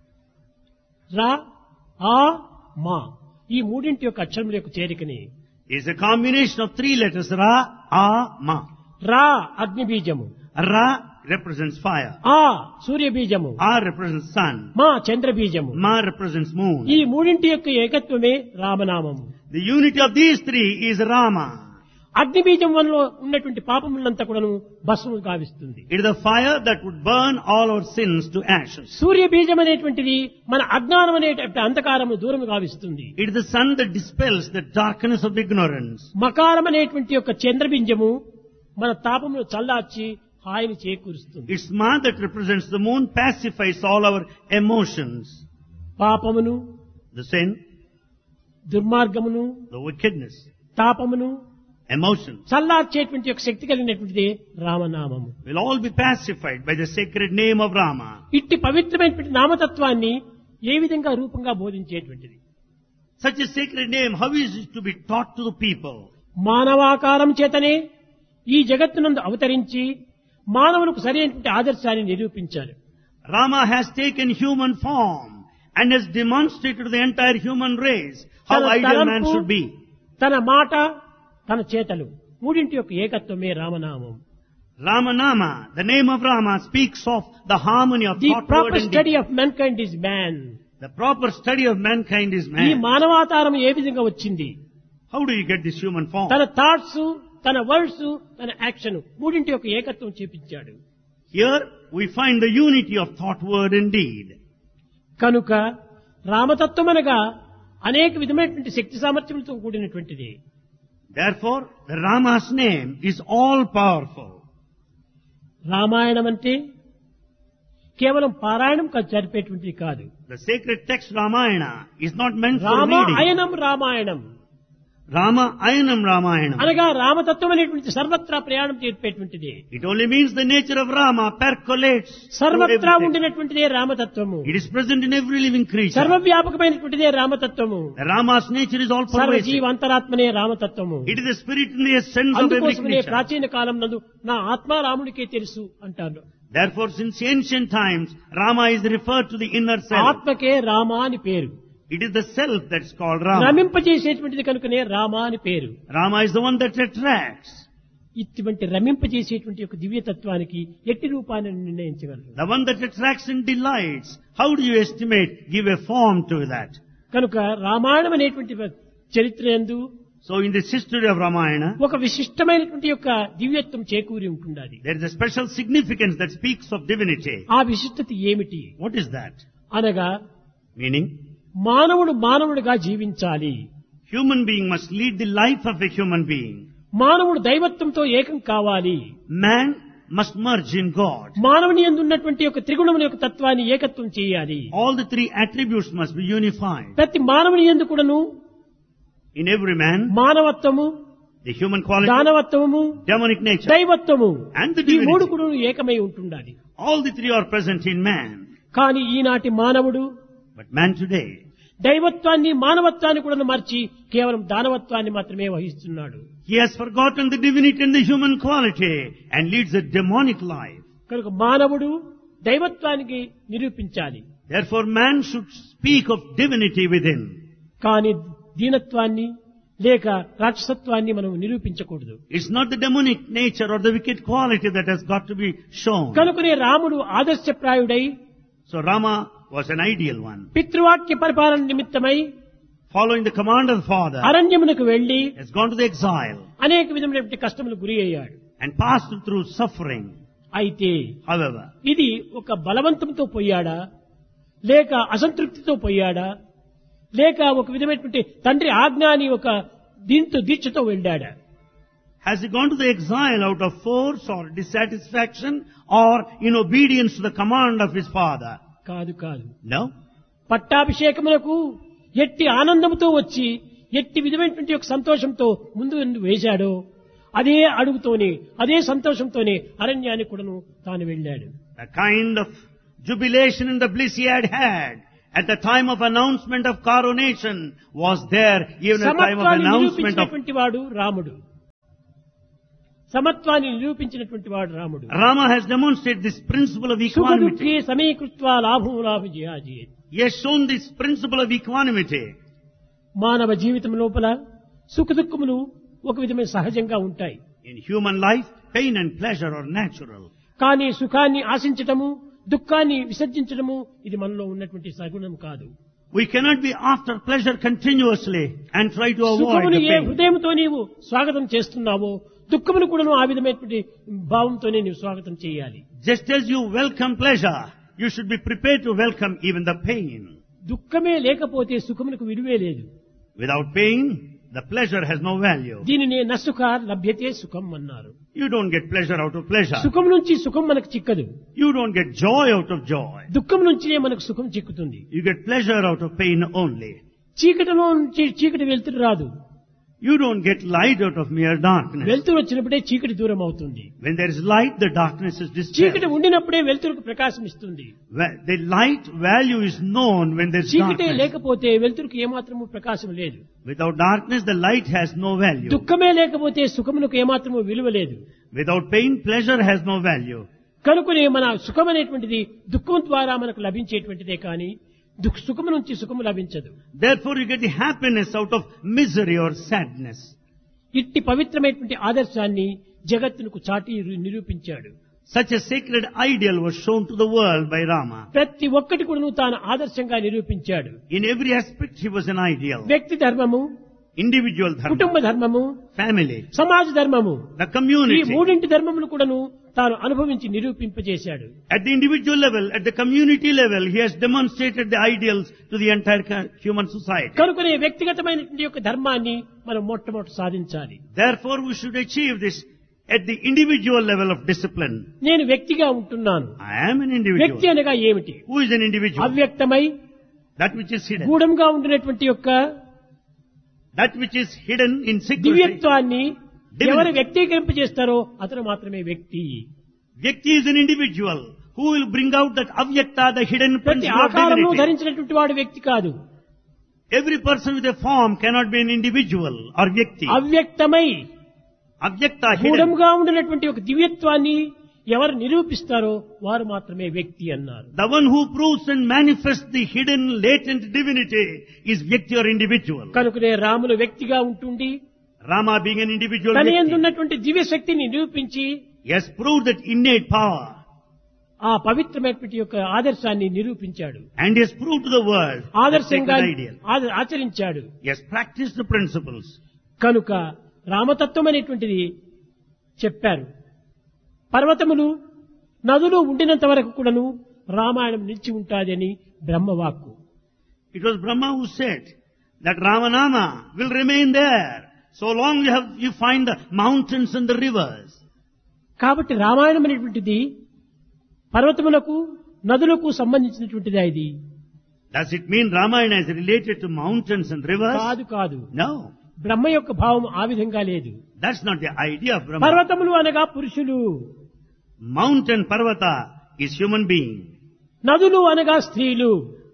[SPEAKER 2] రా ఆ మా ఈ మూడింటి యొక్క అక్షరముల యొక్క చేరికని.
[SPEAKER 1] Is a combination of 3 letters, Ra, A, Ma.
[SPEAKER 2] రా అగ్ని బీజము,
[SPEAKER 1] Ra represents fire.
[SPEAKER 2] ఆ సూర్య బీజము,
[SPEAKER 1] A represents sun.
[SPEAKER 2] మా చంద్ర బీజము.
[SPEAKER 1] Ma represents moon.
[SPEAKER 2] ఈ మూడింటి యొక్క ఏకత్వమే రామనామము.
[SPEAKER 1] The unity of these 3 is Rama.
[SPEAKER 2] అగ్ని బీజం వల్ల ఉన్నటువంటి పాపములంతా కూడాను భస్మము గావిస్తుంది.
[SPEAKER 1] It is the fire that would burn all our sins to ashes.
[SPEAKER 2] సూర్య బీజం అనేటువంటిది మన అజ్ఞానం అనేటువంటి అంధకారము దూరం గావిస్తుంది.
[SPEAKER 1] It is the sun that dispels the darkness of ignorance.
[SPEAKER 2] మకారం అనేటువంటి యొక్క చంద్రబింజము మన తాపమును చల్లార్చి హాయిని చేకూరుస్తుంది.
[SPEAKER 1] It's Ma that represents the moon, pacifies all our emotions.
[SPEAKER 2] పాపమును,
[SPEAKER 1] The sin,
[SPEAKER 2] దుర్మార్గమును,
[SPEAKER 1] the wickedness,
[SPEAKER 2] తాపమును
[SPEAKER 1] emotions
[SPEAKER 2] చల్లార్చేటువంటి యొక్క శక్తి కలిగినటువంటిది రామనామము.
[SPEAKER 1] will all be pacified by the sacred name of Rama.
[SPEAKER 2] ఇట్టి పవిత్రమైనటువంటి నామతత్వాన్ని ఏ విధంగా రూపంగా బోధించేటువంటిది?
[SPEAKER 1] Such a sacred name, how is it to be taught to the people?
[SPEAKER 2] మానవాకారం చేతనే ఈ జగత్తునందు అవతరించి మానవులకు సరైనటువంటి ఆదర్శాన్ని నిరూపించారు.
[SPEAKER 1] Rama has taken human form and has demonstrated to the entire human race how
[SPEAKER 2] తన
[SPEAKER 1] ideal man
[SPEAKER 2] తలంపు,
[SPEAKER 1] should be.
[SPEAKER 2] తన మాట, తన చేతలు మూడింటి యొక్క ఏకత్వమే రామనామం.
[SPEAKER 1] Ramanama, the name of Rama, speaks of the harmony of
[SPEAKER 2] the
[SPEAKER 1] thought, word
[SPEAKER 2] proper
[SPEAKER 1] and deed.
[SPEAKER 2] Study of mankind is man.
[SPEAKER 1] The proper study of mankind is
[SPEAKER 2] ఈ
[SPEAKER 1] man.
[SPEAKER 2] మానవాతారం ఏ విధంగా వచ్చింది?
[SPEAKER 1] How do you get this human form?
[SPEAKER 2] తన thoughts, తన words, తన action మూడింటి యొక్క ఏకత్వం చూపించాడు.
[SPEAKER 1] Here we find the unity of thought, word and deed.
[SPEAKER 2] కనుక రామతత్వం అనగా అనేక విధమైనటువంటి శక్తి సామర్థ్యములతో కూడినటువంటిది.
[SPEAKER 1] Therefore, the Rama's name is all powerful.
[SPEAKER 2] Ramayanam అంటే కేవలం పారాయణం జరిపేటువంటిది కాదు.
[SPEAKER 1] The sacred text Ramayana is not meant for
[SPEAKER 2] Rama
[SPEAKER 1] reading.
[SPEAKER 2] అయనం Ramayanam
[SPEAKER 1] Rama Ayanam Ramayana.
[SPEAKER 2] అనగా రామతత్వం అనేటువంటి సర్వత్రా ప్రయాణం చేపేటువంటిది.
[SPEAKER 1] It only means the nature of Rama percolates through
[SPEAKER 2] సర్వత్రా
[SPEAKER 1] everything.
[SPEAKER 2] ఉండినటువంటిదే రామతత్వము.
[SPEAKER 1] It is present in every living creature.
[SPEAKER 2] సర్వవ్యాపకమైనటువంటిదే రామతత్వము.
[SPEAKER 1] The Rama's nature is all pervasive.
[SPEAKER 2] సర్వజీవ అంతరాత్మనే రామతత్వము.
[SPEAKER 1] It is the spirit in the essence of every
[SPEAKER 2] అందుకోసమే
[SPEAKER 1] creature.
[SPEAKER 2] ప్రాచీన కాలం నందు నా ఆత్మ రాముడికే తెలుసు అంటారు.
[SPEAKER 1] Therefore, since ancient times, Rama is referred to the inner self.
[SPEAKER 2] ఆత్మకే Rama అని పేరు.
[SPEAKER 1] It is the self that's called Rama.
[SPEAKER 2] రమింపజేసేటువంటిది కనుకనే రామ అని పేరు.
[SPEAKER 1] Rama is the one that attracts.
[SPEAKER 2] ఇటువంటి రమింపజేసేటువంటి యొక్క దివ్యతత్వానికి ఎట్టి రూపాన్ని నిర్ణయించగలరు?
[SPEAKER 1] The one that attracts and delights. How do you estimate, give a form to that?
[SPEAKER 2] కనుక రామాయణం అనేటువంటి చరిత్ర యందు
[SPEAKER 1] So in this history of Ramayana,
[SPEAKER 2] ఒక విశిష్టమైనటువంటి యొక్క దివ్యత్వం చేకూరి ఉంటున్నది.
[SPEAKER 1] there is a special significance that speaks of divinity.
[SPEAKER 2] ఆ విశిష్టత ఏమిటి
[SPEAKER 1] What is that?
[SPEAKER 2] అనగా
[SPEAKER 1] Meaning,
[SPEAKER 2] మానవుడు మానవుడిగా జీవించాలి.
[SPEAKER 1] human being must lead the life of a human being.
[SPEAKER 2] మానవుడు దైవత్వంతో ఏకం కావాలి.
[SPEAKER 1] Man must merge in God.
[SPEAKER 2] మానవుని యందు ఉన్నటువంటి యొక్క త్రిగుణముల యొక్క తత్వాన్ని ఏకత్వం చేయాలి.
[SPEAKER 1] All the 3 attributes must be unified.
[SPEAKER 2] ప్రతి మానవుని యందు కూడాను
[SPEAKER 1] In every man,
[SPEAKER 2] మానవత్వము,
[SPEAKER 1] the human quality,
[SPEAKER 2] దానవత్వము,
[SPEAKER 1] demonic nature,
[SPEAKER 2] దైవత్వము
[SPEAKER 1] and the
[SPEAKER 2] ఈ మూడు
[SPEAKER 1] divinity.
[SPEAKER 2] కూడా ఏకమై ఉంటుండాలి.
[SPEAKER 1] All the 3 are present in man.
[SPEAKER 2] కానీ ఈనాటి మానవుడు
[SPEAKER 1] But man today,
[SPEAKER 2] దైవత్వాన్ని మానవత్వాన్ని కూడా మర్చి కేవలం దానవత్వాన్ని మాత్రమే వహిస్తున్నాడు.
[SPEAKER 1] he has forgotten the divinity and the human quality and leads a demonic life.
[SPEAKER 2] కనుక మానవుడు దైవత్వానికి నిరూపించాలి.
[SPEAKER 1] Therefore, man should speak of divinity within.
[SPEAKER 2] కానీ దీనత్వాన్ని లేక రాక్షసత్వాన్ని మనం నిరూపించకూడదు.
[SPEAKER 1] It's not the demonic nature or the wicked quality that has got to be shown.
[SPEAKER 2] కనుకనే రాముడు ఆదర్శప్రాయుడై
[SPEAKER 1] So Rama was an ideal one.
[SPEAKER 2] పితృవాక్య పరిపాలన నిమిత్తమై
[SPEAKER 1] Following the command of the father,
[SPEAKER 2] అరణ్యమునకు వెళ్లి
[SPEAKER 1] has gone to the exile
[SPEAKER 2] అనేక విధమైనటువంటి కష్టములు గురి అయ్యాడు.
[SPEAKER 1] and passed through suffering.
[SPEAKER 2] అయితే
[SPEAKER 1] However,
[SPEAKER 2] ఇది ఒక బలవంతంతో పోయాడా, లేక అసంతృప్తితో పోయాడా, లేక ఒక విధమైనటువంటి తండ్రి ఆజ్ఞ అని ఒక దీంతో దీక్షతో వెళ్ళాడా?
[SPEAKER 1] has he gone to the exile out of force or dissatisfaction or in obedience to the command of his father?
[SPEAKER 2] కాదు కాదు.
[SPEAKER 1] No.
[SPEAKER 2] పట్టాభిషేకములకు ఎట్టి ఆనందంతో వచ్చి ఎట్టి విధమైనటువంటి ఒక సంతోషంతో ముందు వేశాడో అదే అడుగుతోనే అదే సంతోషంతోనే అరణ్యానికి కూడాను తాను వెళ్ళాడు.
[SPEAKER 1] The kind of jubilation and the bliss he had at the time of announcement of coronation was there even at the time of
[SPEAKER 2] సమత్వాన్ని
[SPEAKER 1] announcement of...
[SPEAKER 2] నిరూపించినటువంటి వాడు రాముడు. సమత్వాన్ని నిరూపించినటువంటి వాడు రాముడు.
[SPEAKER 1] Rama has demonstrated this principle of
[SPEAKER 2] సుఖదుఃఖే
[SPEAKER 1] equanimity.
[SPEAKER 2] సమీకృత్వా లాభం లాభ జియాజేత్.
[SPEAKER 1] He has shown this principle of equanimity.
[SPEAKER 2] మానవ జీవితం లోపల సుఖదుఖములు ఒక విధమైన సహజంగా ఉంటాయి.
[SPEAKER 1] In human life, pain and pleasure are natural.
[SPEAKER 2] కానీ సుఖాన్ని ఆశించటము, దుఃఖాన్ని విసర్జించడము ఇది మనలో ఉన్నటువంటి సగుణం కాదు.
[SPEAKER 1] We cannot be after pleasure continuously and try to avoid
[SPEAKER 2] సుఖమును
[SPEAKER 1] the
[SPEAKER 2] ఏ
[SPEAKER 1] pain.
[SPEAKER 2] హృదయంతో నీవు స్వాగతం చేస్తున్నావో దుఃఖమును కూడా ఆ విధమైనటువంటి భావంతోనే నీవు స్వాగతం చేయాలి.
[SPEAKER 1] Just as you welcome pleasure, you should be prepared to welcome even the pain.
[SPEAKER 2] దుఃఖమే లేకపోతే సుఖమునకు విలువే లేదు.
[SPEAKER 1] Without pain, the pleasure has no value.
[SPEAKER 2] దీనినే నసుఖ లభ్యతే సుఖం అన్నారు.
[SPEAKER 1] You don't get pleasure out of pleasure.
[SPEAKER 2] సుఖం నుంచి సుఖం మనకు చిక్కదు.
[SPEAKER 1] You don't get joy out of joy.
[SPEAKER 2] దుఃఖం నుంచినే మనకు సుఖం చిక్కుతుంది.
[SPEAKER 1] You get pleasure out of pain only.
[SPEAKER 2] చీకటిలో నుంచి చీకటి వెలుతురు రాదు.
[SPEAKER 1] You don't get light out of mere darkness.
[SPEAKER 2] వెలుతురు వచ్చినప్పుడే చీకటి దూరం అవుతుంది.
[SPEAKER 1] When there is light, the darkness is dispelled.
[SPEAKER 2] చీకటి ఉండినప్పుడే వెలుతురుకు ప్రకాశం ఇస్తుంది.
[SPEAKER 1] The light value is known when there is
[SPEAKER 2] చీకటే
[SPEAKER 1] darkness.
[SPEAKER 2] లేకపోతే వెలుతురుకు ఏమాత్రము ప్రకాశం లేదు.
[SPEAKER 1] Without darkness, the light has no value.
[SPEAKER 2] దుఃఖమే లేకపోతే సుఖమునకు ఏమాత్రము విలువ లేదు.
[SPEAKER 1] Without pain, pleasure has no value.
[SPEAKER 2] కనుకనే మన సుఖం అనేటువంటిది దుఃఖం ద్వారా మనకు లభించేటువంటిదే కానీ సుఖము నుంచి సుఖము లభించదు.
[SPEAKER 1] Therefore, you get the happiness out of misery or sadness.
[SPEAKER 2] ఇట్టి పవిత్రమైనటువంటి ఆదర్శాన్ని జగత్తునకు చాటి నిరూపించాడు.
[SPEAKER 1] Such a sacred ideal was shown to the world by Rama.
[SPEAKER 2] ప్రతి ఒక్కటి కూడా తాను ఆదర్శంగా నిరూపించాడు.
[SPEAKER 1] In every aspect, he was an ideal.
[SPEAKER 2] వ్యక్తి ధర్మము,
[SPEAKER 1] Individual
[SPEAKER 2] కుటుంబ
[SPEAKER 1] dharma,
[SPEAKER 2] ధర్మము,
[SPEAKER 1] family,
[SPEAKER 2] సమాజ ధర్మము,
[SPEAKER 1] the
[SPEAKER 2] ఈ
[SPEAKER 1] community.
[SPEAKER 2] మూడింటి ధర్మములు కూడాను తాను అనుభవించి నిరూపింపజేశాడు.
[SPEAKER 1] At the individual level, at the community level, he has demonstrated the ideals to the entire human society.
[SPEAKER 2] కనుకనే వ్యక్తిగతమైనటువంటి యొక్క ధర్మాన్ని మనం మొట్టమొదటి సాధించాలి.
[SPEAKER 1] Therefore, we should achieve this at the individual level of discipline.
[SPEAKER 2] నేను వ్యక్తిగా ఉంటున్నాను.
[SPEAKER 1] I am an
[SPEAKER 2] వ్యక్తి
[SPEAKER 1] individual.
[SPEAKER 2] అనగా ఏమిటి?
[SPEAKER 1] Who is an individual?
[SPEAKER 2] అవ్యక్తమై
[SPEAKER 1] That which is hidden.
[SPEAKER 2] గూఢంగా ఉండినటువంటి యొక్క
[SPEAKER 1] That which is hidden in secrecy.
[SPEAKER 2] దివ్యత్వాన్ని
[SPEAKER 1] Divinity.
[SPEAKER 2] ఎవరు వ్యక్తీకరింపజేస్తారో అతను మాత్రమే వ్యక్తి.
[SPEAKER 1] Vyakti is an individual who will bring out that avyakta, the hidden
[SPEAKER 2] ప్రతి
[SPEAKER 1] principle of
[SPEAKER 2] ఆకారంలో
[SPEAKER 1] divinity.
[SPEAKER 2] ధరించినటువంటి వాడు వ్యక్తి కాదు.
[SPEAKER 1] Every person with a form cannot be an individual or vyakti.
[SPEAKER 2] అవ్యక్తమై
[SPEAKER 1] Avyakta, hidden.
[SPEAKER 2] గూఢంగా ఉండినటువంటి ఒక దివ్యత్వాన్ని ఎవరు నిరూపిస్తారో వారు మాత్రమే వ్యక్తి అన్నారు.
[SPEAKER 1] The one who proves and manifests the hidden latent divinity is vyakti or individual.
[SPEAKER 2] కనుకనే రాములు వ్యక్తిగా ఉంటుండి
[SPEAKER 1] Rama being an individual
[SPEAKER 2] తన
[SPEAKER 1] vyakti,
[SPEAKER 2] యందున్నటువంటి దివ్య శక్తిని నిరూపించి
[SPEAKER 1] he has proved that innate power
[SPEAKER 2] ఆ పవిత్రమైనటువంటి యొక్క ఆదర్శాన్ని నిరూపించాడు.
[SPEAKER 1] and he has proved to the world the
[SPEAKER 2] ఆదర్శంగా
[SPEAKER 1] sacred ideal.
[SPEAKER 2] ఆచరించాడు.
[SPEAKER 1] He has practiced the principles.
[SPEAKER 2] కనుక రామతత్వం అనేటువంటిది చెప్పారు. పర్వతములు నదులు ఉండినంత వరకు కూడాను రామాయణం నిలిచి ఉంటాదని బ్రహ్మవాక్కు.
[SPEAKER 1] It was Brahma who said that Ramanama will remain there so long you find the mountains and the rivers.
[SPEAKER 2] కాబట్టి రామాయణం అనేటువంటిది పర్వతములకు నదులకు సంబంధించినటువంటిది. ఇది
[SPEAKER 1] Does it mean Ramayana is related to mountains and rivers?
[SPEAKER 2] కాదు కాదు.
[SPEAKER 1] No,
[SPEAKER 2] బ్రహ్మ యొక్క భావం ఆ విధంగా లేదు.
[SPEAKER 1] that's not the idea of Brahma.
[SPEAKER 2] పర్వతములు అనగా పురుషులు,
[SPEAKER 1] Mountain Parvata is human being.
[SPEAKER 2] నదులు అనగా స్త్రీలు.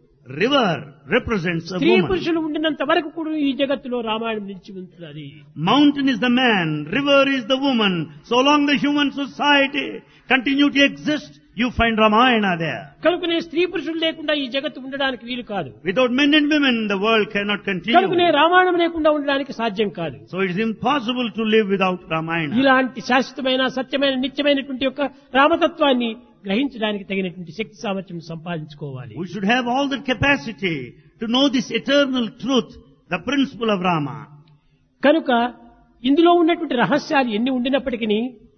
[SPEAKER 1] River represents a
[SPEAKER 2] స్త్రీ
[SPEAKER 1] woman.
[SPEAKER 2] పురుషులు ఉండినంత వరకు కూడా ఈ జగత్తులో రామాయణం నిలిచి ఉంటుంది.
[SPEAKER 1] Mountain is the man, river is the woman. So long the human society continue to exist, you find Ramayana there.
[SPEAKER 2] కనుకనే స్త్రీ పురుషులు లేకుండా ఈ జగత్తు ఉండడానికి వీలు కాదు.
[SPEAKER 1] Without men and women, the world cannot
[SPEAKER 2] కనుకనే
[SPEAKER 1] continue.
[SPEAKER 2] రామాయణం లేకుండా ఉండడానికి సాధ్యం కాదు.
[SPEAKER 1] So it is impossible to live without Ramayana.
[SPEAKER 2] ఇలాంటి శాశ్వతమైన సత్యమైన నిత్యమైనటువంటి యొక్క రామతత్వాన్ని గ్రహించడానికి తగినటువంటి శక్తి సామర్థ్యం సంపాదించుకోవాలి.
[SPEAKER 1] We should have all the capacity to know this eternal truth, the principle of Rama.
[SPEAKER 2] కనుక ఇందులో ఉన్నటువంటి రహస్యాలు ఎన్ని ఉండినప్పటికీ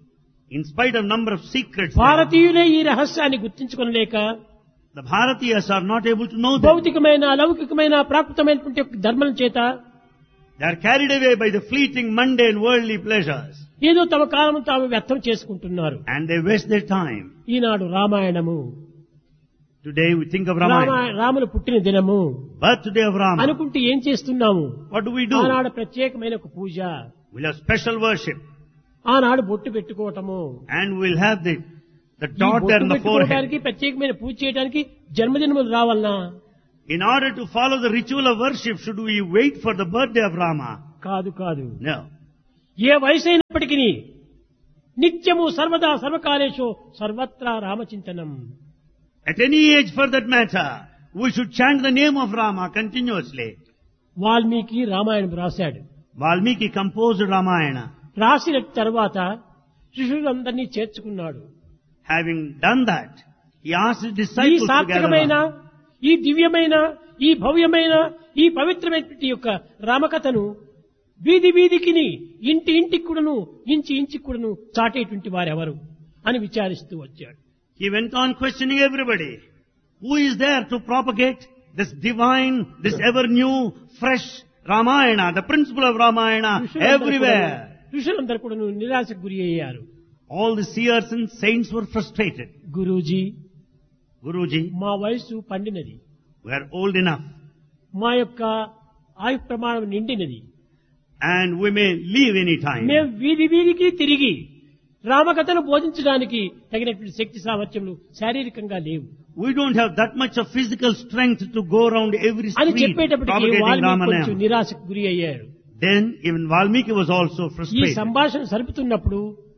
[SPEAKER 1] In spite of number of secrets,
[SPEAKER 2] భారతీయులే ఈ రహస్యాన్ని గుర్తించుకొనలేక
[SPEAKER 1] the Bharatiyas are not able to know them.
[SPEAKER 2] భౌతికమైన లౌకికమైన ప్రాకృతమైనటువంటి ధర్మం చేత
[SPEAKER 1] They are carried away by the fleeting, mundane, worldly pleasures.
[SPEAKER 2] ఏదో తమ కాలం తాము వ్యర్థం చేసుకుంటున్నారు.
[SPEAKER 1] And they waste their time.
[SPEAKER 2] Eenadu Ramayanamu,
[SPEAKER 1] Today we think of Ramayana.
[SPEAKER 2] Ramulu పుట్టిన దినము
[SPEAKER 1] Birthday of Rama.
[SPEAKER 2] అనుకుంటూ ఏం చేస్తున్నాము?
[SPEAKER 1] What do we do?
[SPEAKER 2] ఆనాడు ప్రత్యేకమైన ఒక పూజ,
[SPEAKER 1] We'll have special worship.
[SPEAKER 2] ఆనాడు బొట్టు పెట్టుకోవటము,
[SPEAKER 1] And we'll have the
[SPEAKER 2] ఈ
[SPEAKER 1] dot there
[SPEAKER 2] బొట్టు
[SPEAKER 1] in the forehead.
[SPEAKER 2] పెట్టుకోవడానికి ప్రత్యేకమైన పూజ చేయడానికి జన్మదినములు రావాలనా?
[SPEAKER 1] In order to follow the ritual of worship, should we wait for the birthday of Rama?
[SPEAKER 2] కాదు కాదు.
[SPEAKER 1] No.
[SPEAKER 2] ఏ వయసైనప్పటికీ నిత్యము సర్వదా సర్వకాలేషు సర్వత్రా రామచింతనం.
[SPEAKER 1] At any age for that matter, we should chant the name of Rama continuously.
[SPEAKER 2] Valmiki Ramayanam రాశాడు.
[SPEAKER 1] Valmiki composed Ramayana.
[SPEAKER 2] రాసిన తర్వాత శిష్యులందరినీ చేర్చుకున్నాడు.
[SPEAKER 1] Having done that, he asked his
[SPEAKER 2] ఈ
[SPEAKER 1] disciples to
[SPEAKER 2] సాత్వికమైన,
[SPEAKER 1] gather.
[SPEAKER 2] ఈ దివ్యమైన, ఈ భవ్యమైన, ఈ పవిత్రమైనటువంటి యొక్క రామకథను వీధి వీధికిని, ఇంటి ఇంటికి కూడాను, ఇంచి ఇంటికి కూడాను చాటేటువంటి వారెవరు అని విచారిస్తూ వచ్చాడు.
[SPEAKER 1] He went on questioning everybody. Who is there to propagate this divine, this ever new, fresh Ramayana, the principle of Ramayana everywhere?
[SPEAKER 2] ఋషులందరూ కూడాను నిరాశకు గురి అయ్యారు.
[SPEAKER 1] All the seers and saints were frustrated.
[SPEAKER 2] Guruji,
[SPEAKER 1] Guruji,
[SPEAKER 2] మా వయసు పండినది,
[SPEAKER 1] we are old enough
[SPEAKER 2] మా యొక్క ఆయు ప్రమాణం నిండినది,
[SPEAKER 1] and we may leave any time.
[SPEAKER 2] మేము వీధి వీధికి తిరిగి రామకథను బోధించడానికి తగినటువంటి శక్తి సామర్థ్యములు శారీరకంగా లేవు
[SPEAKER 1] We don't have that much of physical strength to go around every
[SPEAKER 2] అని
[SPEAKER 1] street
[SPEAKER 2] చెప్పేటప్పటికి
[SPEAKER 1] propagating
[SPEAKER 2] వాల్మీకి కొంచెం
[SPEAKER 1] Ramanam.
[SPEAKER 2] నిరాశకు గురి అయ్యారు.
[SPEAKER 1] Then even Valmiki was also
[SPEAKER 2] ఈ
[SPEAKER 1] frustrated.
[SPEAKER 2] సంభాషణ సరుపుతున్నప్పుడు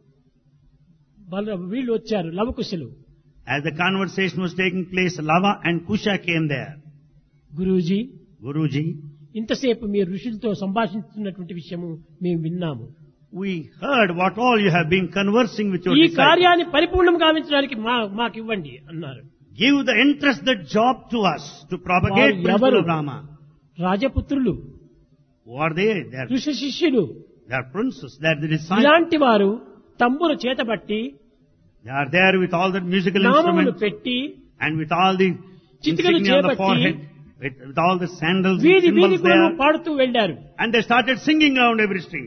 [SPEAKER 2] వీళ్ళు వచ్చారు, లవకుశులు.
[SPEAKER 1] As the conversation was taking place, Lava and Kusha came there.
[SPEAKER 2] Guruji,
[SPEAKER 1] Guruji,
[SPEAKER 2] ఇంతసేపు మీరు ఋషులతో సంభాషిస్తున్నటువంటి విషయము మేము విన్నాము.
[SPEAKER 1] we heard what all you have been conversing with your
[SPEAKER 2] ఈ
[SPEAKER 1] disciples.
[SPEAKER 2] కార్యాన్ని పరిపూర్ణం గావించడానికి మాకు ఇవ్వండి అన్నారు.
[SPEAKER 1] Give the entrust the job to us to propagate
[SPEAKER 2] వారు
[SPEAKER 1] principle
[SPEAKER 2] ఎవరు?
[SPEAKER 1] of Rama.
[SPEAKER 2] రాజపుత్రులు,
[SPEAKER 1] Who are they? They
[SPEAKER 2] ఋషి శిష్యులు.
[SPEAKER 1] are princes. They are the disciples.
[SPEAKER 2] ఇలాంటి వారు తంబురు చేతబట్టి
[SPEAKER 1] They are there with all the musical
[SPEAKER 2] నామములు
[SPEAKER 1] instruments
[SPEAKER 2] పెట్టి
[SPEAKER 1] and with all the
[SPEAKER 2] చిటికలు
[SPEAKER 1] insignia on the
[SPEAKER 2] చేపట్టి
[SPEAKER 1] forehead, with all the sandals and
[SPEAKER 2] వీధి వీధి
[SPEAKER 1] symbols
[SPEAKER 2] కూడా
[SPEAKER 1] there.
[SPEAKER 2] పాడుతూ వెళ్లారు.
[SPEAKER 1] And they started singing around every street.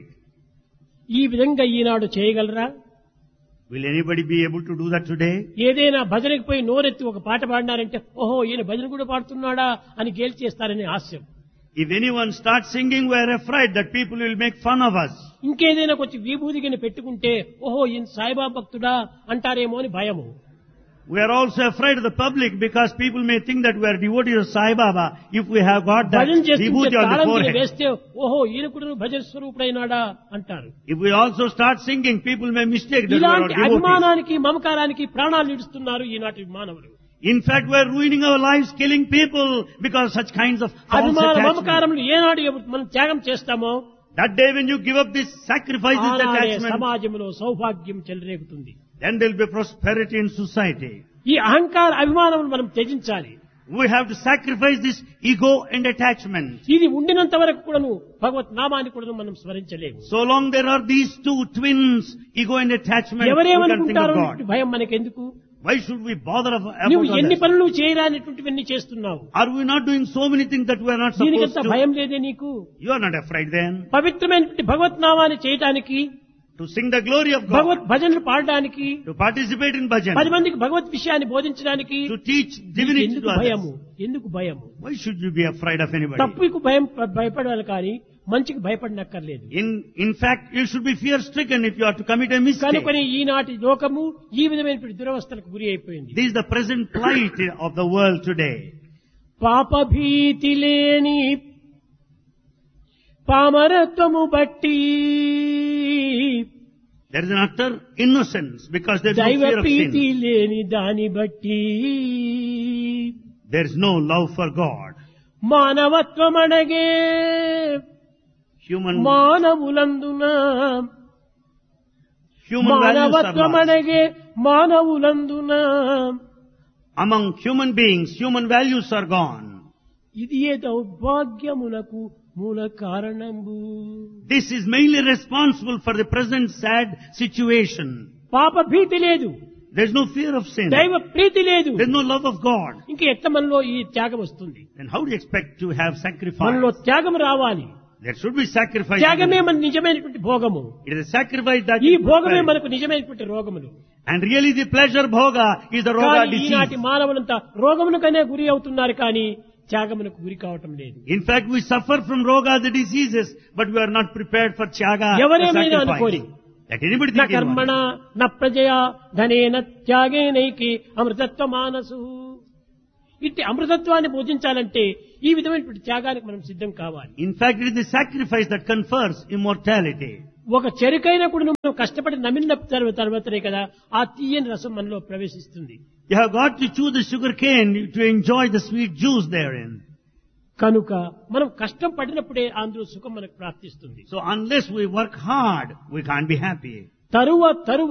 [SPEAKER 2] ఈ విధంగా ఈనాడు చేయగలరా?
[SPEAKER 1] Will anybody be able to do that today?
[SPEAKER 2] ఏదైనా భజనకి పోయి నోరెత్తి ఒక పాట పాడినారంటే ఓహో ఈయన భజన కూడా పాడుతున్నాడా అని గేల్చేస్తారనే హాస్యం.
[SPEAKER 1] If anyone starts singing, we are afraid that people will make fun of us.
[SPEAKER 2] ఇంకేదైనా కొంచెం విభూతిని పెట్టుకుంటే ఓహో ఈయన సాయిబాబా భక్తుడా అంటారేమో అని భయము.
[SPEAKER 1] We are also afraid of the public because people may think that we are devotees of Sai Baba if we have got that
[SPEAKER 2] భజన చేస్తుంటే
[SPEAKER 1] vibhuti on the
[SPEAKER 2] తాళం
[SPEAKER 1] forehead.
[SPEAKER 2] వేస్తే ఓహో ఈయన కూడా భజన స్వరూపుడైనాడా అంటారు.
[SPEAKER 1] If we also start singing, people may mistake that we are
[SPEAKER 2] ఇలాంటి
[SPEAKER 1] devotees.
[SPEAKER 2] అభిమానానికి మమకారానికి ప్రాణాలు ఇడుస్తున్నారు ఈనాటి మానవులు.
[SPEAKER 1] In fact, we are ruining our lives, killing people because such kinds of false
[SPEAKER 2] అభిమాన
[SPEAKER 1] attachment.
[SPEAKER 2] మమకారములు ఏనాడు మనం త్యాగం చేస్తామో
[SPEAKER 1] That day when you give up this sacrifice, this
[SPEAKER 2] ఆనాడే
[SPEAKER 1] attachment,
[SPEAKER 2] సమాజంలో సౌభాగ్యం చెలరేగుతుంది.
[SPEAKER 1] then there will be prosperity in society.
[SPEAKER 2] ఈ అహంకార అభిమానములు మనం త్యజించాలి.
[SPEAKER 1] We have to sacrifice this ego and attachment.
[SPEAKER 2] ఇది ఉండినంత వరకు కూడాను భగవత్ నామాన్ని కూడా మనం స్మరించలేము.
[SPEAKER 1] So long there are these two twins, ego and attachment, we can think
[SPEAKER 2] ఎవరేమనుకుంటారో
[SPEAKER 1] of
[SPEAKER 2] అన్నటువంటి
[SPEAKER 1] God.
[SPEAKER 2] భయం మనకెందుకు?
[SPEAKER 1] Why should we bother
[SPEAKER 2] నువ్వు
[SPEAKER 1] about
[SPEAKER 2] ఎన్ని
[SPEAKER 1] others?
[SPEAKER 2] పనులు చేయరానటువంటివన్నీ చేస్తున్నావు.
[SPEAKER 1] Are we not doing so many things that we are not supposed
[SPEAKER 2] దీనికంత
[SPEAKER 1] to?
[SPEAKER 2] భయం లేదే నీకు?
[SPEAKER 1] You are not afraid then
[SPEAKER 2] పవిత్రమైనటువంటి భగవత్ నామాన్ని చేయటానికి,
[SPEAKER 1] to sing the glory of God,
[SPEAKER 2] భగవత్ భజనలు పాడడానికి,
[SPEAKER 1] to participate in bhajan,
[SPEAKER 2] 10 మందికి భగవత్ విషయాన్ని బోధించడానికి
[SPEAKER 1] to teach divinity
[SPEAKER 2] ఎందుకు
[SPEAKER 1] to others.
[SPEAKER 2] భయము? ఎందుకు భయము?
[SPEAKER 1] Why should you be afraid of anybody?
[SPEAKER 2] తప్పుకు భయపడాలి కానీ మంచికి భయపడనక్కర్లేదు.
[SPEAKER 1] In fact, you should be fear-stricken if you are to commit a mistake.
[SPEAKER 2] కనుకొని ఈనాటి లోకము ఈ విధమైనటువంటి దురవస్థలకు గురి అయిపోయింది.
[SPEAKER 1] This is the present plight of the world today.
[SPEAKER 2] పాప భీతి లేని పామరత్వము బట్టి
[SPEAKER 1] There is an utter innocence because there is no
[SPEAKER 2] దైవ
[SPEAKER 1] fear of
[SPEAKER 2] ప్రీతి
[SPEAKER 1] sin.
[SPEAKER 2] లేని దాని బట్టి
[SPEAKER 1] There is no love for God.
[SPEAKER 2] మానవత్వం అనగే
[SPEAKER 1] Human
[SPEAKER 2] మానవులందున
[SPEAKER 1] values are
[SPEAKER 2] మానవత్వం
[SPEAKER 1] lost.
[SPEAKER 2] అనగే మానవులందున
[SPEAKER 1] Among human beings, human values are gone.
[SPEAKER 2] ఇది ఏ దౌర్భాగ్యమునకు మూల కారణంబు.
[SPEAKER 1] This is mainly responsible for the present sad situation.
[SPEAKER 2] పాప భీతి లేదు,
[SPEAKER 1] There's no fear of sin.
[SPEAKER 2] దైవ ప్రీతి లేదు.
[SPEAKER 1] There's no love of God.
[SPEAKER 2] ఇంక ఎట్లా మనలో ఈ త్యాగం వస్తుంది?
[SPEAKER 1] Then how do you expect to have sacrifice?
[SPEAKER 2] మనలో త్యాగం రావాలి.
[SPEAKER 1] There should be sacrifice.
[SPEAKER 2] త్యాగమే మన నిజమైనటువంటి భోగము.
[SPEAKER 1] It is a sacrifice that
[SPEAKER 2] ఈ
[SPEAKER 1] is
[SPEAKER 2] భోగమే
[SPEAKER 1] prepared.
[SPEAKER 2] మనకు నిజమైనటువంటి రోగములు.
[SPEAKER 1] And really the pleasure bhoga is the roga
[SPEAKER 2] కానీ ఈనాటి
[SPEAKER 1] disease.
[SPEAKER 2] మానవులంతా రోగమునకనే గురి అవుతున్నారు కానీ త్యాగమునకు గురి కావటం లేదు.
[SPEAKER 1] In fact, we suffer from roga, the diseases, but we are not prepared for tyaga, the
[SPEAKER 2] ఎవరేమైనా
[SPEAKER 1] sacrifice.
[SPEAKER 2] అనుకోని
[SPEAKER 1] Let anybody
[SPEAKER 2] నా
[SPEAKER 1] think in
[SPEAKER 2] కర్మణ
[SPEAKER 1] one.
[SPEAKER 2] నా ప్రజయా ధనేన త్యాగేనైకి అమృతత్వ మానసు. ఇట్టి అమృతత్వాన్ని భోజించాలంటే ఈ విధమైనటువంటి త్యాగానికి మనం సిద్ధం కావాలి.
[SPEAKER 1] In fact, it is the sacrifice that confers immortality.
[SPEAKER 2] ఒక చెరుకైన కూడా మనం కష్టపడి నమిలిన తర్వాతనే కదా ఆ తీయని రసం మనలో ప్రవేశిస్తుంది.
[SPEAKER 1] You have got to chew the sugar cane to enjoy the sweet juice therein.
[SPEAKER 2] కనుక మనం కష్టం పడినప్పుడే అందులో సుఖం మనకు ప్రాప్తిస్తుంది.
[SPEAKER 1] So unless we work hard, we can't be happy.
[SPEAKER 2] తరువ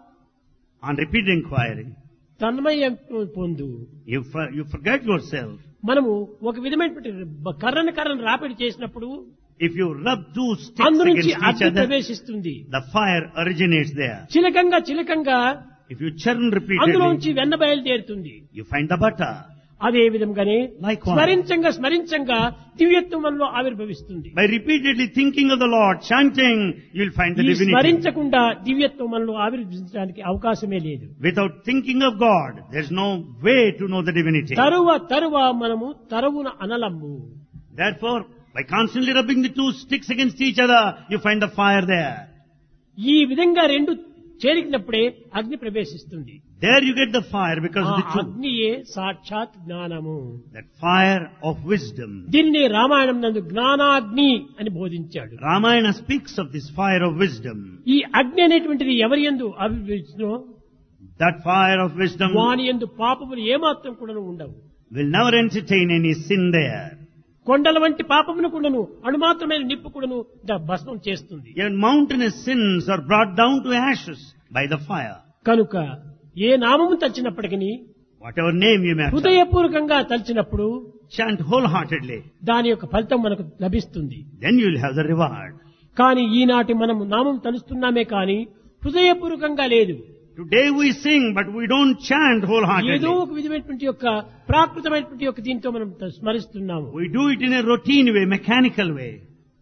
[SPEAKER 1] On repeat inquiry,
[SPEAKER 2] తన్మయం పొందు.
[SPEAKER 1] you forget yourself.
[SPEAKER 2] మనము ఒక విధమైనటువంటి కర్రను రాపిడి చేసినప్పుడు
[SPEAKER 1] If you rub two sticks
[SPEAKER 2] అందు నుంచి
[SPEAKER 1] against each
[SPEAKER 2] అగ్ని
[SPEAKER 1] other,
[SPEAKER 2] ప్రవేశిస్తుంది.
[SPEAKER 1] the fire originates there.
[SPEAKER 2] చిలకంగా
[SPEAKER 1] If you churn
[SPEAKER 2] అందులో
[SPEAKER 1] repeatedly,
[SPEAKER 2] నుంచి వెన్న బయలుదేరుతుంది.
[SPEAKER 1] you find the butter.
[SPEAKER 2] అదే విధంగానే
[SPEAKER 1] Likewise.
[SPEAKER 2] స్మరించంగా దివ్యత్వం మనలో ఆవిర్భవిస్తుంది.
[SPEAKER 1] By repeatedly thinking of the Lord, chanting, you'll find the
[SPEAKER 2] ఈ
[SPEAKER 1] divinity.
[SPEAKER 2] స్మరించకుండా దివ్యత్వం మనలో ఆవిర్భవించడానికి అవకాశమే లేదు.
[SPEAKER 1] Without thinking of God, there's no way to know the divinity.
[SPEAKER 2] తరువ మనము తరువున అనలము.
[SPEAKER 1] Therefore, by constantly rubbing the two sticks against each other, you find the fire there.
[SPEAKER 2] ఈ విధంగా రెండు చేరికినప్పుడే అగ్ని ప్రవేశిస్తుంది.
[SPEAKER 1] There you get the fire because
[SPEAKER 2] ఆ
[SPEAKER 1] of the two.
[SPEAKER 2] అగ్నియే సాక్షాత్ జ్ఞానము.
[SPEAKER 1] That fire of wisdom.
[SPEAKER 2] దీనిని రామాయణం నందు జ్ఞానాగ్ని అని బోధించాడు.
[SPEAKER 1] Ramayana speaks of this fire of wisdom.
[SPEAKER 2] ఈ అగ్ని అనేటువంటిది ఎవరి యందు ఆవిర్భవించునో
[SPEAKER 1] That fire of wisdom
[SPEAKER 2] వాని యందు పాపములు ఏమాత్రం కూడా ఉండవు.
[SPEAKER 1] will never entertain any sin there.
[SPEAKER 2] కొండల వంటి పాపమును కూడాను అణుమాత్రమైన నిప్పు కూడాను భస్మం చేస్తుంది.
[SPEAKER 1] Even mountainous sins are brought down to ashes by the fire.
[SPEAKER 2] కనుక ఏ నామము తలిచినప్పటికీ
[SPEAKER 1] Whatever name you may have,
[SPEAKER 2] హృదయపూర్వకంగా తలిచినప్పుడు
[SPEAKER 1] chant wholeheartedly.
[SPEAKER 2] దాని యొక్క ఫలితం మనకు లభిస్తుంది.
[SPEAKER 1] Then you will have the reward.
[SPEAKER 2] కానీ ఈనాటి మనం నామం తలుస్తున్నామే కానీ హృదయపూర్వకంగా లేదు.
[SPEAKER 1] Today we sing, but we don't chant
[SPEAKER 2] ఏదో
[SPEAKER 1] wholeheartedly.
[SPEAKER 2] ఒక విధమైనటువంటి యొక్క ప్రాకృతమైనటువంటి యొక్క దీంతో మనం స్మరిస్తున్నాము.
[SPEAKER 1] We do it in a routine way, mechanical way.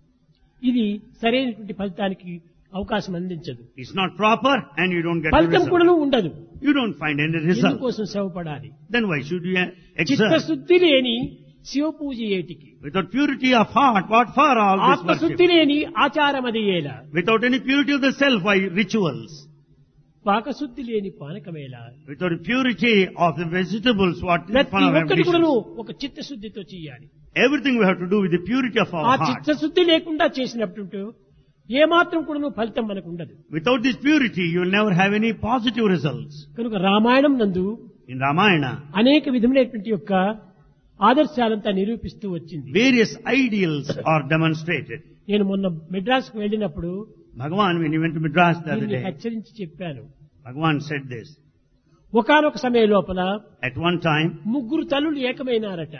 [SPEAKER 2] ఇది సరైనటువంటి ఫలితానికి అవకాశం అందించదు.
[SPEAKER 1] It's not proper and you don't get the
[SPEAKER 2] ఫలితం
[SPEAKER 1] result.
[SPEAKER 2] కూడా ఉండదు.
[SPEAKER 1] You don't find any result.
[SPEAKER 2] ఎందుకోసం శ్రమపడాలి?
[SPEAKER 1] Then why should you exert?
[SPEAKER 2] చిత్తశుద్ధి లేని శివ పూజ ఏటికి,
[SPEAKER 1] Without purity of heart, what for all this
[SPEAKER 2] ఆత్మశుద్ధి
[SPEAKER 1] worship?
[SPEAKER 2] లేని ఆచారం అది ఏలా,
[SPEAKER 1] Without any purity of the self, why rituals?
[SPEAKER 2] పాకశుద్ధి లేని పానకమేలా.
[SPEAKER 1] Without purity of the vegetables, what is
[SPEAKER 2] ప్రతి
[SPEAKER 1] fun of
[SPEAKER 2] ఒక్కటి కూడాను
[SPEAKER 1] ambitions?
[SPEAKER 2] ఒక చిత్తశుద్ధితో చేయాలి.
[SPEAKER 1] Everything we have to do with the purity of
[SPEAKER 2] ఆ
[SPEAKER 1] our heart.
[SPEAKER 2] చిత్తశుద్ధి లేకుండా చేసినప్పుడు ఏమాత్రం కూడాను ఫలితం మనకు ఉండదు.
[SPEAKER 1] Without this purity, you will never have any positive results.
[SPEAKER 2] కనుక రామాయణం నందు
[SPEAKER 1] In Ramayana,
[SPEAKER 2] అనేక విధములైనటువంటి యొక్క ఆదర్శాలంతా నిరూపిస్తూ వచ్చింది.
[SPEAKER 1] various ideals are demonstrated.
[SPEAKER 2] నేను మొన్న మెడ్రాస్ కు వెళ్ళినప్పుడు
[SPEAKER 1] Bhagavan, when he went to Madras the other
[SPEAKER 2] దీన్ని
[SPEAKER 1] day,
[SPEAKER 2] హెచ్చరించి చెప్పాను.
[SPEAKER 1] Bhagavan said this.
[SPEAKER 2] ఒకానొక సమయం లోపల
[SPEAKER 1] At one time,
[SPEAKER 2] ముగ్గురు తల్లులు ఏకమైనారట.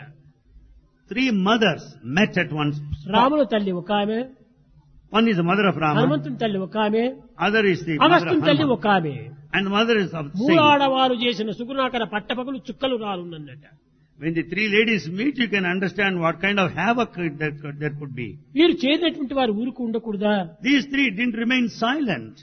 [SPEAKER 1] 3 mothers met at one spot.
[SPEAKER 2] రాముల తల్లి ఒక ఆమె,
[SPEAKER 1] One is the mother of Rama,
[SPEAKER 2] హనుమంతుని తల్లి ఒక ఆమె,
[SPEAKER 1] other is the mother of
[SPEAKER 2] అగస్త్యుని తల్లి
[SPEAKER 1] Hanuman,
[SPEAKER 2] ఒక ఆమె.
[SPEAKER 1] and the mother is of the
[SPEAKER 2] మూడు
[SPEAKER 1] saint.
[SPEAKER 2] ఆడవారు చేసిన సుగుణాకర పట్టపగలు చుక్కలు రాలున్నట.
[SPEAKER 1] When the 3 ladies meet, you can understand what kind of havoc there could be.
[SPEAKER 2] వీరు చేరినటువంటి వారు ఊరుకు ఉండకూడదా?
[SPEAKER 1] These 3 didn't remain silent.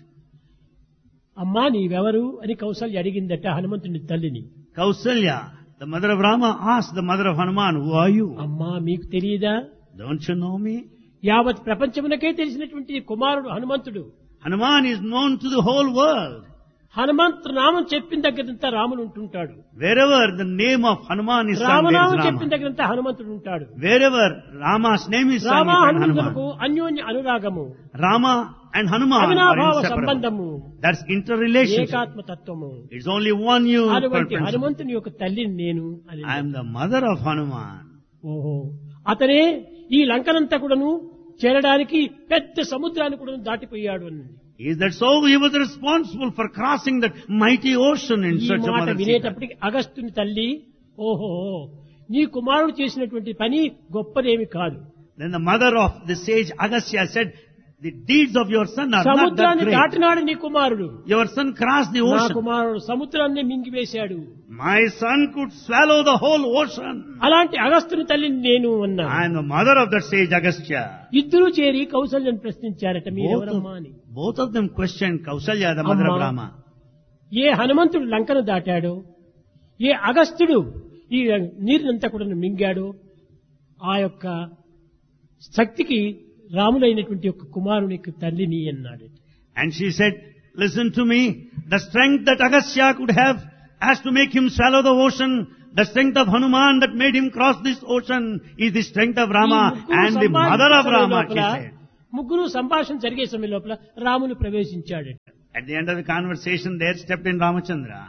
[SPEAKER 2] అమ్మా నీవెవరు అని కౌసల్య అడిగిందట హనుమంతుని తల్లిని.
[SPEAKER 1] Kausalya, the mother of Rama, asked the mother of Hanuman, who are you?
[SPEAKER 2] అమ్మా మీకు తెలియదా?
[SPEAKER 1] Don't you know me?
[SPEAKER 2] యావత్ ప్రపంచమునకే తెలిసినటువంటి కుమారుడు హనుమంతుడు.
[SPEAKER 1] Hanuman is known to the whole world.
[SPEAKER 2] Hanumanthu నామం చెప్పిన దగ్గరంతా రాముడు ఉంటుంటాడు.
[SPEAKER 1] Wherever the name of Hanuman is sung, there
[SPEAKER 2] రామనామం
[SPEAKER 1] is
[SPEAKER 2] చెప్పిన
[SPEAKER 1] Rama.
[SPEAKER 2] దగ్గరంతా హనుమంతుడు ఉంటాడు.
[SPEAKER 1] Wherever Rama's name is sung,
[SPEAKER 2] Rama
[SPEAKER 1] you find
[SPEAKER 2] హనుమంతులకు
[SPEAKER 1] Hanuman.
[SPEAKER 2] అన్యోన్య అనురాగము,
[SPEAKER 1] Rama and Hanuman are
[SPEAKER 2] అవినాభావ
[SPEAKER 1] inseparable.
[SPEAKER 2] సంబంధము,
[SPEAKER 1] That's interrelationship.
[SPEAKER 2] ఏకాత్మ తత్వము.
[SPEAKER 1] It's only one union.
[SPEAKER 2] అటువంటి హనుమంతుని యొక్క తల్లిని నేను అని.
[SPEAKER 1] I am the mother of Hanuman.
[SPEAKER 2] ఓహో, అతనే ఈ లంకనంతా కూడాను చేరడానికి పెద్ద సముద్రాన్ని కూడా దాటిపోయాడు అని.
[SPEAKER 1] Is that so? He was responsible for crossing that mighty ocean in
[SPEAKER 2] ఈ
[SPEAKER 1] search of
[SPEAKER 2] మాట
[SPEAKER 1] Mother Sita.
[SPEAKER 2] వినేటప్పటికి అగస్త్యుని తల్లి ఓహో నీ కుమారుడు చేసినటువంటి పని గొప్పదేమి కాదు.
[SPEAKER 1] Then the mother of the sage Agastya said, the deeds of your son are not that
[SPEAKER 2] సముద్రాన్ని
[SPEAKER 1] great.
[SPEAKER 2] దాటినాడు నీ కుమారుడు.
[SPEAKER 1] Your son crossed the
[SPEAKER 2] నా
[SPEAKER 1] ocean.
[SPEAKER 2] కుమారుడు సముద్రాన్ని మింగివేశాడు.
[SPEAKER 1] My son could swallow the whole ocean.
[SPEAKER 2] అలాంటి అగస్త్యుని తల్లిని నేను అన్నా.
[SPEAKER 1] I am the mother of that sage Agastya.
[SPEAKER 2] ఇద్దరు చేరి కౌసల్యను ప్రశ్నించారట, మీరెవరమ్మా అని.
[SPEAKER 1] Both of them questioned Kausalya, the mother of
[SPEAKER 2] అమ్మా,
[SPEAKER 1] Rama.
[SPEAKER 2] ఏ హనుమంతుడు లంకను దాటాడో, ఏ అగస్త్యుడు ఈ నీరునంతా కూడా మింగాడో, ఆ యొక్క శక్తికి రాములైనటువంటి యొక్క కుమారునికి తల్లిని అన్నాడు.
[SPEAKER 1] And she said, listen to me, the strength that Agastya could have as to make him swallow the ocean, the strength of Hanuman that made him cross this ocean is the strength of Rama and the mother of Rama, she said.
[SPEAKER 2] ముగ్గురు సంభాషణ జరిగే సమయం లోపల రాముని ప్రవేశించాడు.
[SPEAKER 1] At the end of the conversation, there stepped in Ramachandra.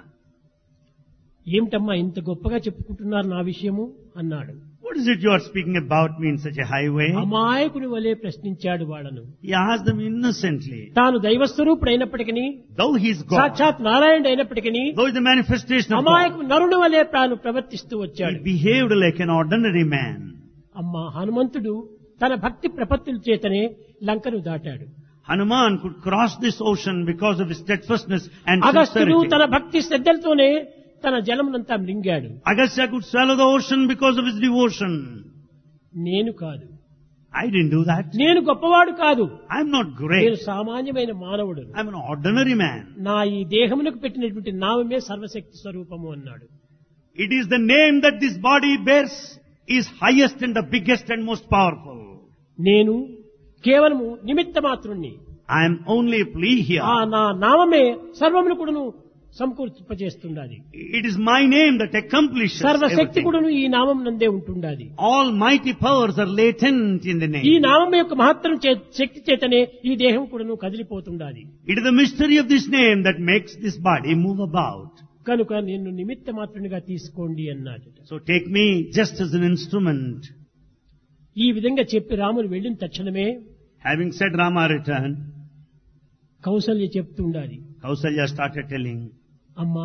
[SPEAKER 2] ఏమిటమ్మా ఇంత గొప్పగా చెప్పుకుంటున్నారు నా విషయము అన్నాడు.
[SPEAKER 1] What is it you are speaking about me in such a high way?
[SPEAKER 2] అమాయకుని వలె ప్రశ్నించాడు వాళ్ళను.
[SPEAKER 1] He asked them innocently.
[SPEAKER 2] తాను దైవస్వరూపుడు అయినప్పటికీ,
[SPEAKER 1] Though he is God,
[SPEAKER 2] సాక్షాత్ నారాయణుడు అయినప్పటికీ,
[SPEAKER 1] though he is the manifestation of
[SPEAKER 2] అమాయకు
[SPEAKER 1] God,
[SPEAKER 2] నరుని వలె తాను ప్రవర్తిస్తూ
[SPEAKER 1] he
[SPEAKER 2] వచ్చాడు.
[SPEAKER 1] behaved like an ordinary man.
[SPEAKER 2] అమ్మా, హనుమంతుడు తన భక్తి ప్రపత్తుల చేతనే లంకను దాటాడు.
[SPEAKER 1] Hanuman could cross this ocean because of his steadfastness and
[SPEAKER 2] అగస్త్యుడు
[SPEAKER 1] sincerity.
[SPEAKER 2] తన భక్తి శ్రద్ధలతోనే తన జలమునంతా మింగాడు.
[SPEAKER 1] Agastya could swallow the ocean because of his devotion.
[SPEAKER 2] నేను కాదు,
[SPEAKER 1] I didn't do that.
[SPEAKER 2] నేను గొప్పవాడు కాదు,
[SPEAKER 1] I'm not
[SPEAKER 2] నేను
[SPEAKER 1] great.
[SPEAKER 2] సామాన్యమైన మానవుడు.
[SPEAKER 1] I'm an ordinary man.
[SPEAKER 2] నా ఈ దేహమునకు పెట్టినటువంటి నామమే సర్వశక్తి స్వరూపము అన్నాడు.
[SPEAKER 1] It is the name that this body bears is highest and the biggest and most powerful.
[SPEAKER 2] నేను కేవలము నిమిత్త మాత్రుణ్ణి.
[SPEAKER 1] I am only a plea here.
[SPEAKER 2] ఆ నా నామమే సర్వమును కూడాను సమకూర్చిపజేస్తుండాలి.
[SPEAKER 1] It is my name that accomplishes
[SPEAKER 2] సర్వశక్తి
[SPEAKER 1] everything.
[SPEAKER 2] కూడాను ఈ నామం నందే ఉంటుండాలి.
[SPEAKER 1] Almighty powers are latent in the
[SPEAKER 2] ఈ
[SPEAKER 1] name.
[SPEAKER 2] నామం యొక్క మహత్తరం శక్తి చేతనే ఈ దేహం కూడాను కదిలిపోతుండాలి.
[SPEAKER 1] It is the mystery of this name that makes this body move about.
[SPEAKER 2] కనుక నిన్ను నిమిత్త మాత్రునిగా తీసుకోండి అన్నాడు.
[SPEAKER 1] So take me just as an instrument.
[SPEAKER 2] ఈ విధంగా చెప్పి రాముడు వెళ్ళిన తక్షణమే
[SPEAKER 1] Having said, Rama returned.
[SPEAKER 2] Kaushalya చెప్తుండాలి,
[SPEAKER 1] Kausalya started telling,
[SPEAKER 2] అమ్మా,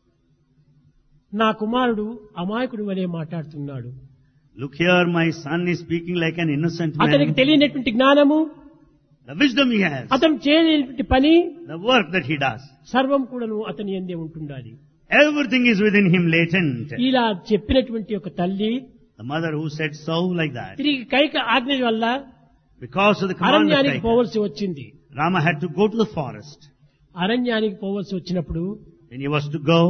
[SPEAKER 2] నా కుమారుడు అమాయకుడు వలె మాట్లాడుతున్నాడు.
[SPEAKER 1] look here, my son is speaking like an innocent
[SPEAKER 2] అతనికి
[SPEAKER 1] man.
[SPEAKER 2] తెలియనటువంటి జ్ఞానము,
[SPEAKER 1] The wisdom he has,
[SPEAKER 2] అతను చేయలేనటువంటి పని
[SPEAKER 1] the work that he does,
[SPEAKER 2] సర్వం కూడాను అతని యందే ఉంటుండాలి.
[SPEAKER 1] everything is within him latent.
[SPEAKER 2] ఇలా చెప్పినటువంటి ఒక తల్లి
[SPEAKER 1] The mother who said so like that,
[SPEAKER 2] తిరిగి కైక ఆజ్ఞ వల్ల
[SPEAKER 1] because of the command of
[SPEAKER 2] అరణ్యానికి
[SPEAKER 1] Kaikeyi,
[SPEAKER 2] పోవలసి వచ్చింది.
[SPEAKER 1] Rama had to go to the forest.
[SPEAKER 2] అరణ్యానికి పోవలసి వచ్చినప్పుడు
[SPEAKER 1] When he was to go,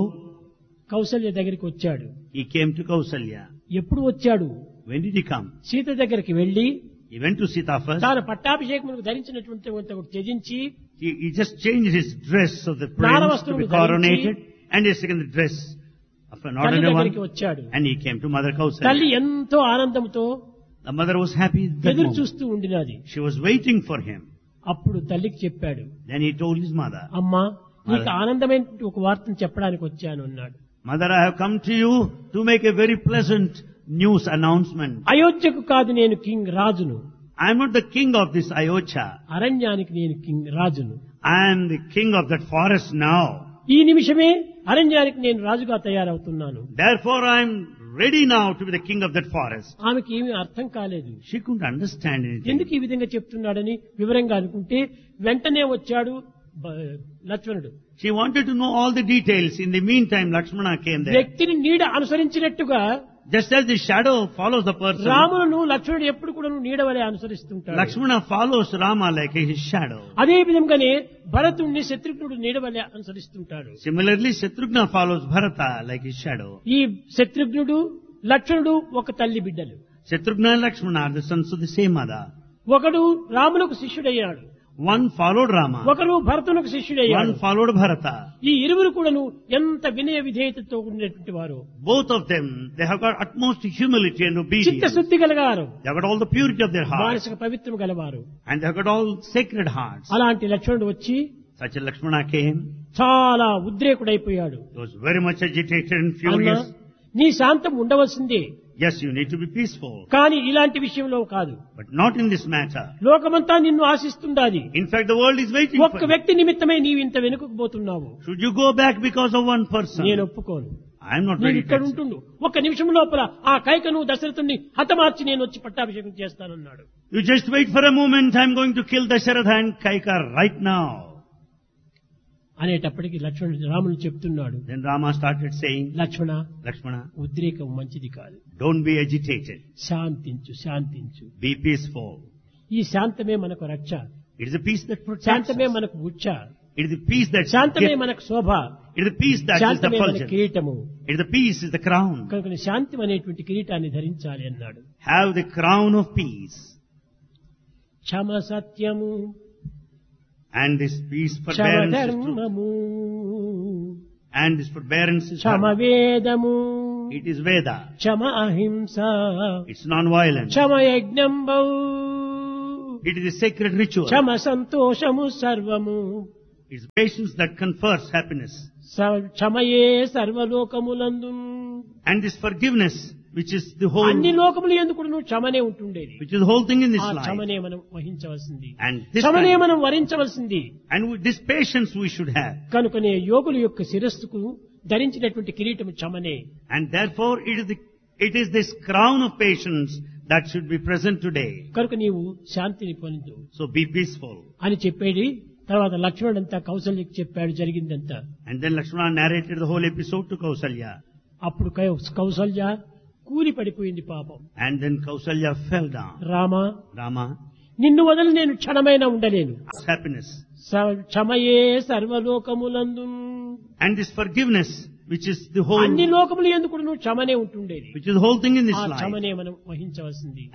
[SPEAKER 2] Kaushalya దగ్గరికి వచ్చాడు.
[SPEAKER 1] he came to Kausalya.
[SPEAKER 2] ఎప్పుడు వచ్చాడు?
[SPEAKER 1] When did he come?
[SPEAKER 2] Sita దగ్గరికి వెళ్లి
[SPEAKER 1] He went to Sita first.
[SPEAKER 2] తాను పట్టాభిషేకములకు ధరించినటువంటి ఒక త్యజించి
[SPEAKER 1] He just changed his dress of the prince to
[SPEAKER 2] స్నానవస్త్రములు
[SPEAKER 1] be coronated and he taken the dress of an
[SPEAKER 2] తల్లి
[SPEAKER 1] ordinary
[SPEAKER 2] దగ్గరికి
[SPEAKER 1] one.
[SPEAKER 2] వచ్చాడు.
[SPEAKER 1] And he came to Mother
[SPEAKER 2] తల్లి
[SPEAKER 1] Kausalya.
[SPEAKER 2] ఎంతో ఆనందంతో
[SPEAKER 1] The mother was happy that
[SPEAKER 2] ఎదురు
[SPEAKER 1] moment.
[SPEAKER 2] చూస్తూ ఉండినది.
[SPEAKER 1] She was waiting for him.
[SPEAKER 2] అప్పుడు తల్లికి చెప్పాడు,
[SPEAKER 1] Then he told his mother,
[SPEAKER 2] అమ్మా, నీకు ఆనందమైన ఒక వార్తను చెప్పడానికి వచ్చాను అన్నాడు.
[SPEAKER 1] Mother, I have come to you to make a very pleasant news announcement.
[SPEAKER 2] అయోధ్యకు కాదు నేను కింగ్ రాజును,
[SPEAKER 1] I am not the king of this Ayodhya.
[SPEAKER 2] అరణ్యానికి నేను కింగ్ రాజును.
[SPEAKER 1] I am the king of that forest now.
[SPEAKER 2] ఈ నిమిషమే అరణ్యానికి నేను రాజుగా తయారవుతున్నాను.
[SPEAKER 1] Therefore I am ready now to be the king of that forest.
[SPEAKER 2] ఆమెకి ఏమీ అర్థం కాలేదు.
[SPEAKER 1] She couldn't understand anything.
[SPEAKER 2] ఎందుకు ఈ విధంగా చెప్తున్నాడని వివరంగా అనుకుంటే వెంటనే వచ్చాడు లక్ష్మణుడు.
[SPEAKER 1] She wanted to know all the details. In the meantime, Lakshmana came there.
[SPEAKER 2] వ్యక్తిని నీడ అనుసరించినట్టుగా
[SPEAKER 1] Just as the shadow follows the person,
[SPEAKER 2] రామును లక్ష్మణుడు ఎప్పుడు కూడా నీడ వలె అనుసరిస్తుంటాడు.
[SPEAKER 1] Lakshmana follows Rama like his shadow.
[SPEAKER 2] అదే విధంగానే భరతుణ్ణి శత్రుఘ్నుడు నీడ వలె అనుసరిస్తుంటాడు.
[SPEAKER 1] Similarly, Shatrugna follows Bharata like his shadow.
[SPEAKER 2] ఈ శత్రుఘ్నుడు లక్ష్మణుడు ఒక తల్లి బిడ్డలు.
[SPEAKER 1] Shatrugna and Lakshmana are the sons of the same mother.
[SPEAKER 2] ఒకడు రామునకు శిష్యుడయ్యాడు,
[SPEAKER 1] One followed Rama,
[SPEAKER 2] ఒకరు భరతునకు శిష్యుడయ్యాడు.
[SPEAKER 1] one followed Bharata.
[SPEAKER 2] ఈ ఇరువురు కూడాను ఎంత వినయ విధేయతతో కూడినటువంటి వారు,
[SPEAKER 1] Both of them, they have got utmost humility and obedience.
[SPEAKER 2] చిత్తశుద్ధి గలవారు,
[SPEAKER 1] They have got all the purity of their heart.
[SPEAKER 2] మానసిక పవిత్రం గలవారు.
[SPEAKER 1] And they have got all sacred hearts.
[SPEAKER 2] అలాంటి లక్ష్మణుడు వచ్చి
[SPEAKER 1] Such a Lakshmana came.
[SPEAKER 2] చాలా ఉద్రేకుడైపోయాడు.
[SPEAKER 1] He was very much agitated and
[SPEAKER 2] అన్నా,
[SPEAKER 1] furious.
[SPEAKER 2] నీ శాంతం ఉండవలసిందే,
[SPEAKER 1] Yes, you need to be peaceful.
[SPEAKER 2] కానీ ఇలాంటి విషయంలో కాదు.
[SPEAKER 1] But not in this matter.
[SPEAKER 2] లోకమంతా నిన్ను ఆశిస్తుండాది.
[SPEAKER 1] In fact, the world is waiting for
[SPEAKER 2] ఒక్క
[SPEAKER 1] you.
[SPEAKER 2] వ్యక్తి నిమిత్తమై నీవు ఇంత వెనుకకు పోతున్నావు.
[SPEAKER 1] Should you go back because of one person?
[SPEAKER 2] నేను ఒప్పుకోను.
[SPEAKER 1] I am not
[SPEAKER 2] నేను
[SPEAKER 1] ready to
[SPEAKER 2] ఇక్కడ
[SPEAKER 1] accept.
[SPEAKER 2] ఉంటుండు ఒక్క నిమిషం లోపల ఆ కైకను దశరథుని హతమార్చి నేను వచ్చి పట్టాభిషేకం చేస్తానన్నాడు.
[SPEAKER 1] You just wait for a moment, I am going to kill Dasharatha and Kaika right now.
[SPEAKER 2] అనేటప్పటికి రాముడు చెప్తున్నాడు,
[SPEAKER 1] Then Rama started saying,
[SPEAKER 2] లక్ష్మణ,
[SPEAKER 1] Lakshmana,
[SPEAKER 2] ఉద్రేకం మంచిది కాదు,
[SPEAKER 1] don't be agitated.
[SPEAKER 2] శాంతించు శాంతించు.
[SPEAKER 1] Be peaceful.
[SPEAKER 2] ఈ శాంతమే మనకు రక్ష,
[SPEAKER 1] It is a peace that protects
[SPEAKER 2] శాంతమే
[SPEAKER 1] us.
[SPEAKER 2] మనకు ఉచ్చ,
[SPEAKER 1] It is the peace that
[SPEAKER 2] శాంతమే
[SPEAKER 1] gives.
[SPEAKER 2] మనకు శోభ,
[SPEAKER 1] It is the peace that is the
[SPEAKER 2] శాంతమే మన
[SPEAKER 1] fulgence.
[SPEAKER 2] కిరీటము.
[SPEAKER 1] It is the peace is the crown.
[SPEAKER 2] కనుక శాంతి అనేటువంటి కిరీటాన్ని ధరించాలి అన్నాడు.
[SPEAKER 1] Have the crown of peace.
[SPEAKER 2] క్షమ సత్యము,
[SPEAKER 1] And this peace
[SPEAKER 2] Kshama
[SPEAKER 1] forbearance is true.
[SPEAKER 2] ధర్మము,
[SPEAKER 1] And this forbearance is
[SPEAKER 2] Kshama
[SPEAKER 1] dharma.
[SPEAKER 2] వేదము,
[SPEAKER 1] It is Veda.
[SPEAKER 2] క్షమ అహింస,
[SPEAKER 1] It's non-violence.
[SPEAKER 2] Kshama యజ్ఞంబౌ,
[SPEAKER 1] It is a sacred ritual.
[SPEAKER 2] క్షమ సంతోషము సర్వము,
[SPEAKER 1] It's patience that confers happiness.
[SPEAKER 2] క్షమయే సర్వలోకములందు.
[SPEAKER 1] And this forgiveness, which is the whole,
[SPEAKER 2] అన్ని లోకములు ఎందుకు నువ్వు క్షమనే ఉంటుండేది.
[SPEAKER 1] which is the whole thing in this
[SPEAKER 2] ఆ
[SPEAKER 1] life.
[SPEAKER 2] క్షమనే మనం వహించవలసింది,
[SPEAKER 1] And this
[SPEAKER 2] క్షమనే
[SPEAKER 1] kind-
[SPEAKER 2] మనం వరించవలసింది.
[SPEAKER 1] and with this patience we should have.
[SPEAKER 2] కనుకనే యోగుల యొక్క శిరస్సుకు ధరించినటువంటి కిరీటము క్షమనే.
[SPEAKER 1] And therefore it is this crown of patience that should be present today.
[SPEAKER 2] కనుక నీవు శాంతిని పొందు
[SPEAKER 1] So be peaceful.
[SPEAKER 2] అని చెప్పేది. తర్వాత లక్ష్మణుడంతా కౌసల్యకి చెప్పాడు జరిగిందంతా.
[SPEAKER 1] And then Lakshmana narrated the whole episode to Kausalya.
[SPEAKER 2] అప్పుడు కౌసల్య కూలి పడిపోయింది పాపం.
[SPEAKER 1] And then Kausalya fell down.
[SPEAKER 2] Rama,
[SPEAKER 1] Rama,
[SPEAKER 2] నిన్ను వదిలి నేను క్షణమైనా ఉండలేను.
[SPEAKER 1] happiness.
[SPEAKER 2] క్షమయే సర్వలోకములందు.
[SPEAKER 1] And this forgiveness, which is the whole,
[SPEAKER 2] అన్ని లోకములు ఎందుకు నువ్వు క్షమనే ఉంటుండేది.
[SPEAKER 1] which is the whole thing in this
[SPEAKER 2] ఆ
[SPEAKER 1] life.
[SPEAKER 2] క్షమనే మనం వహించవలసింది.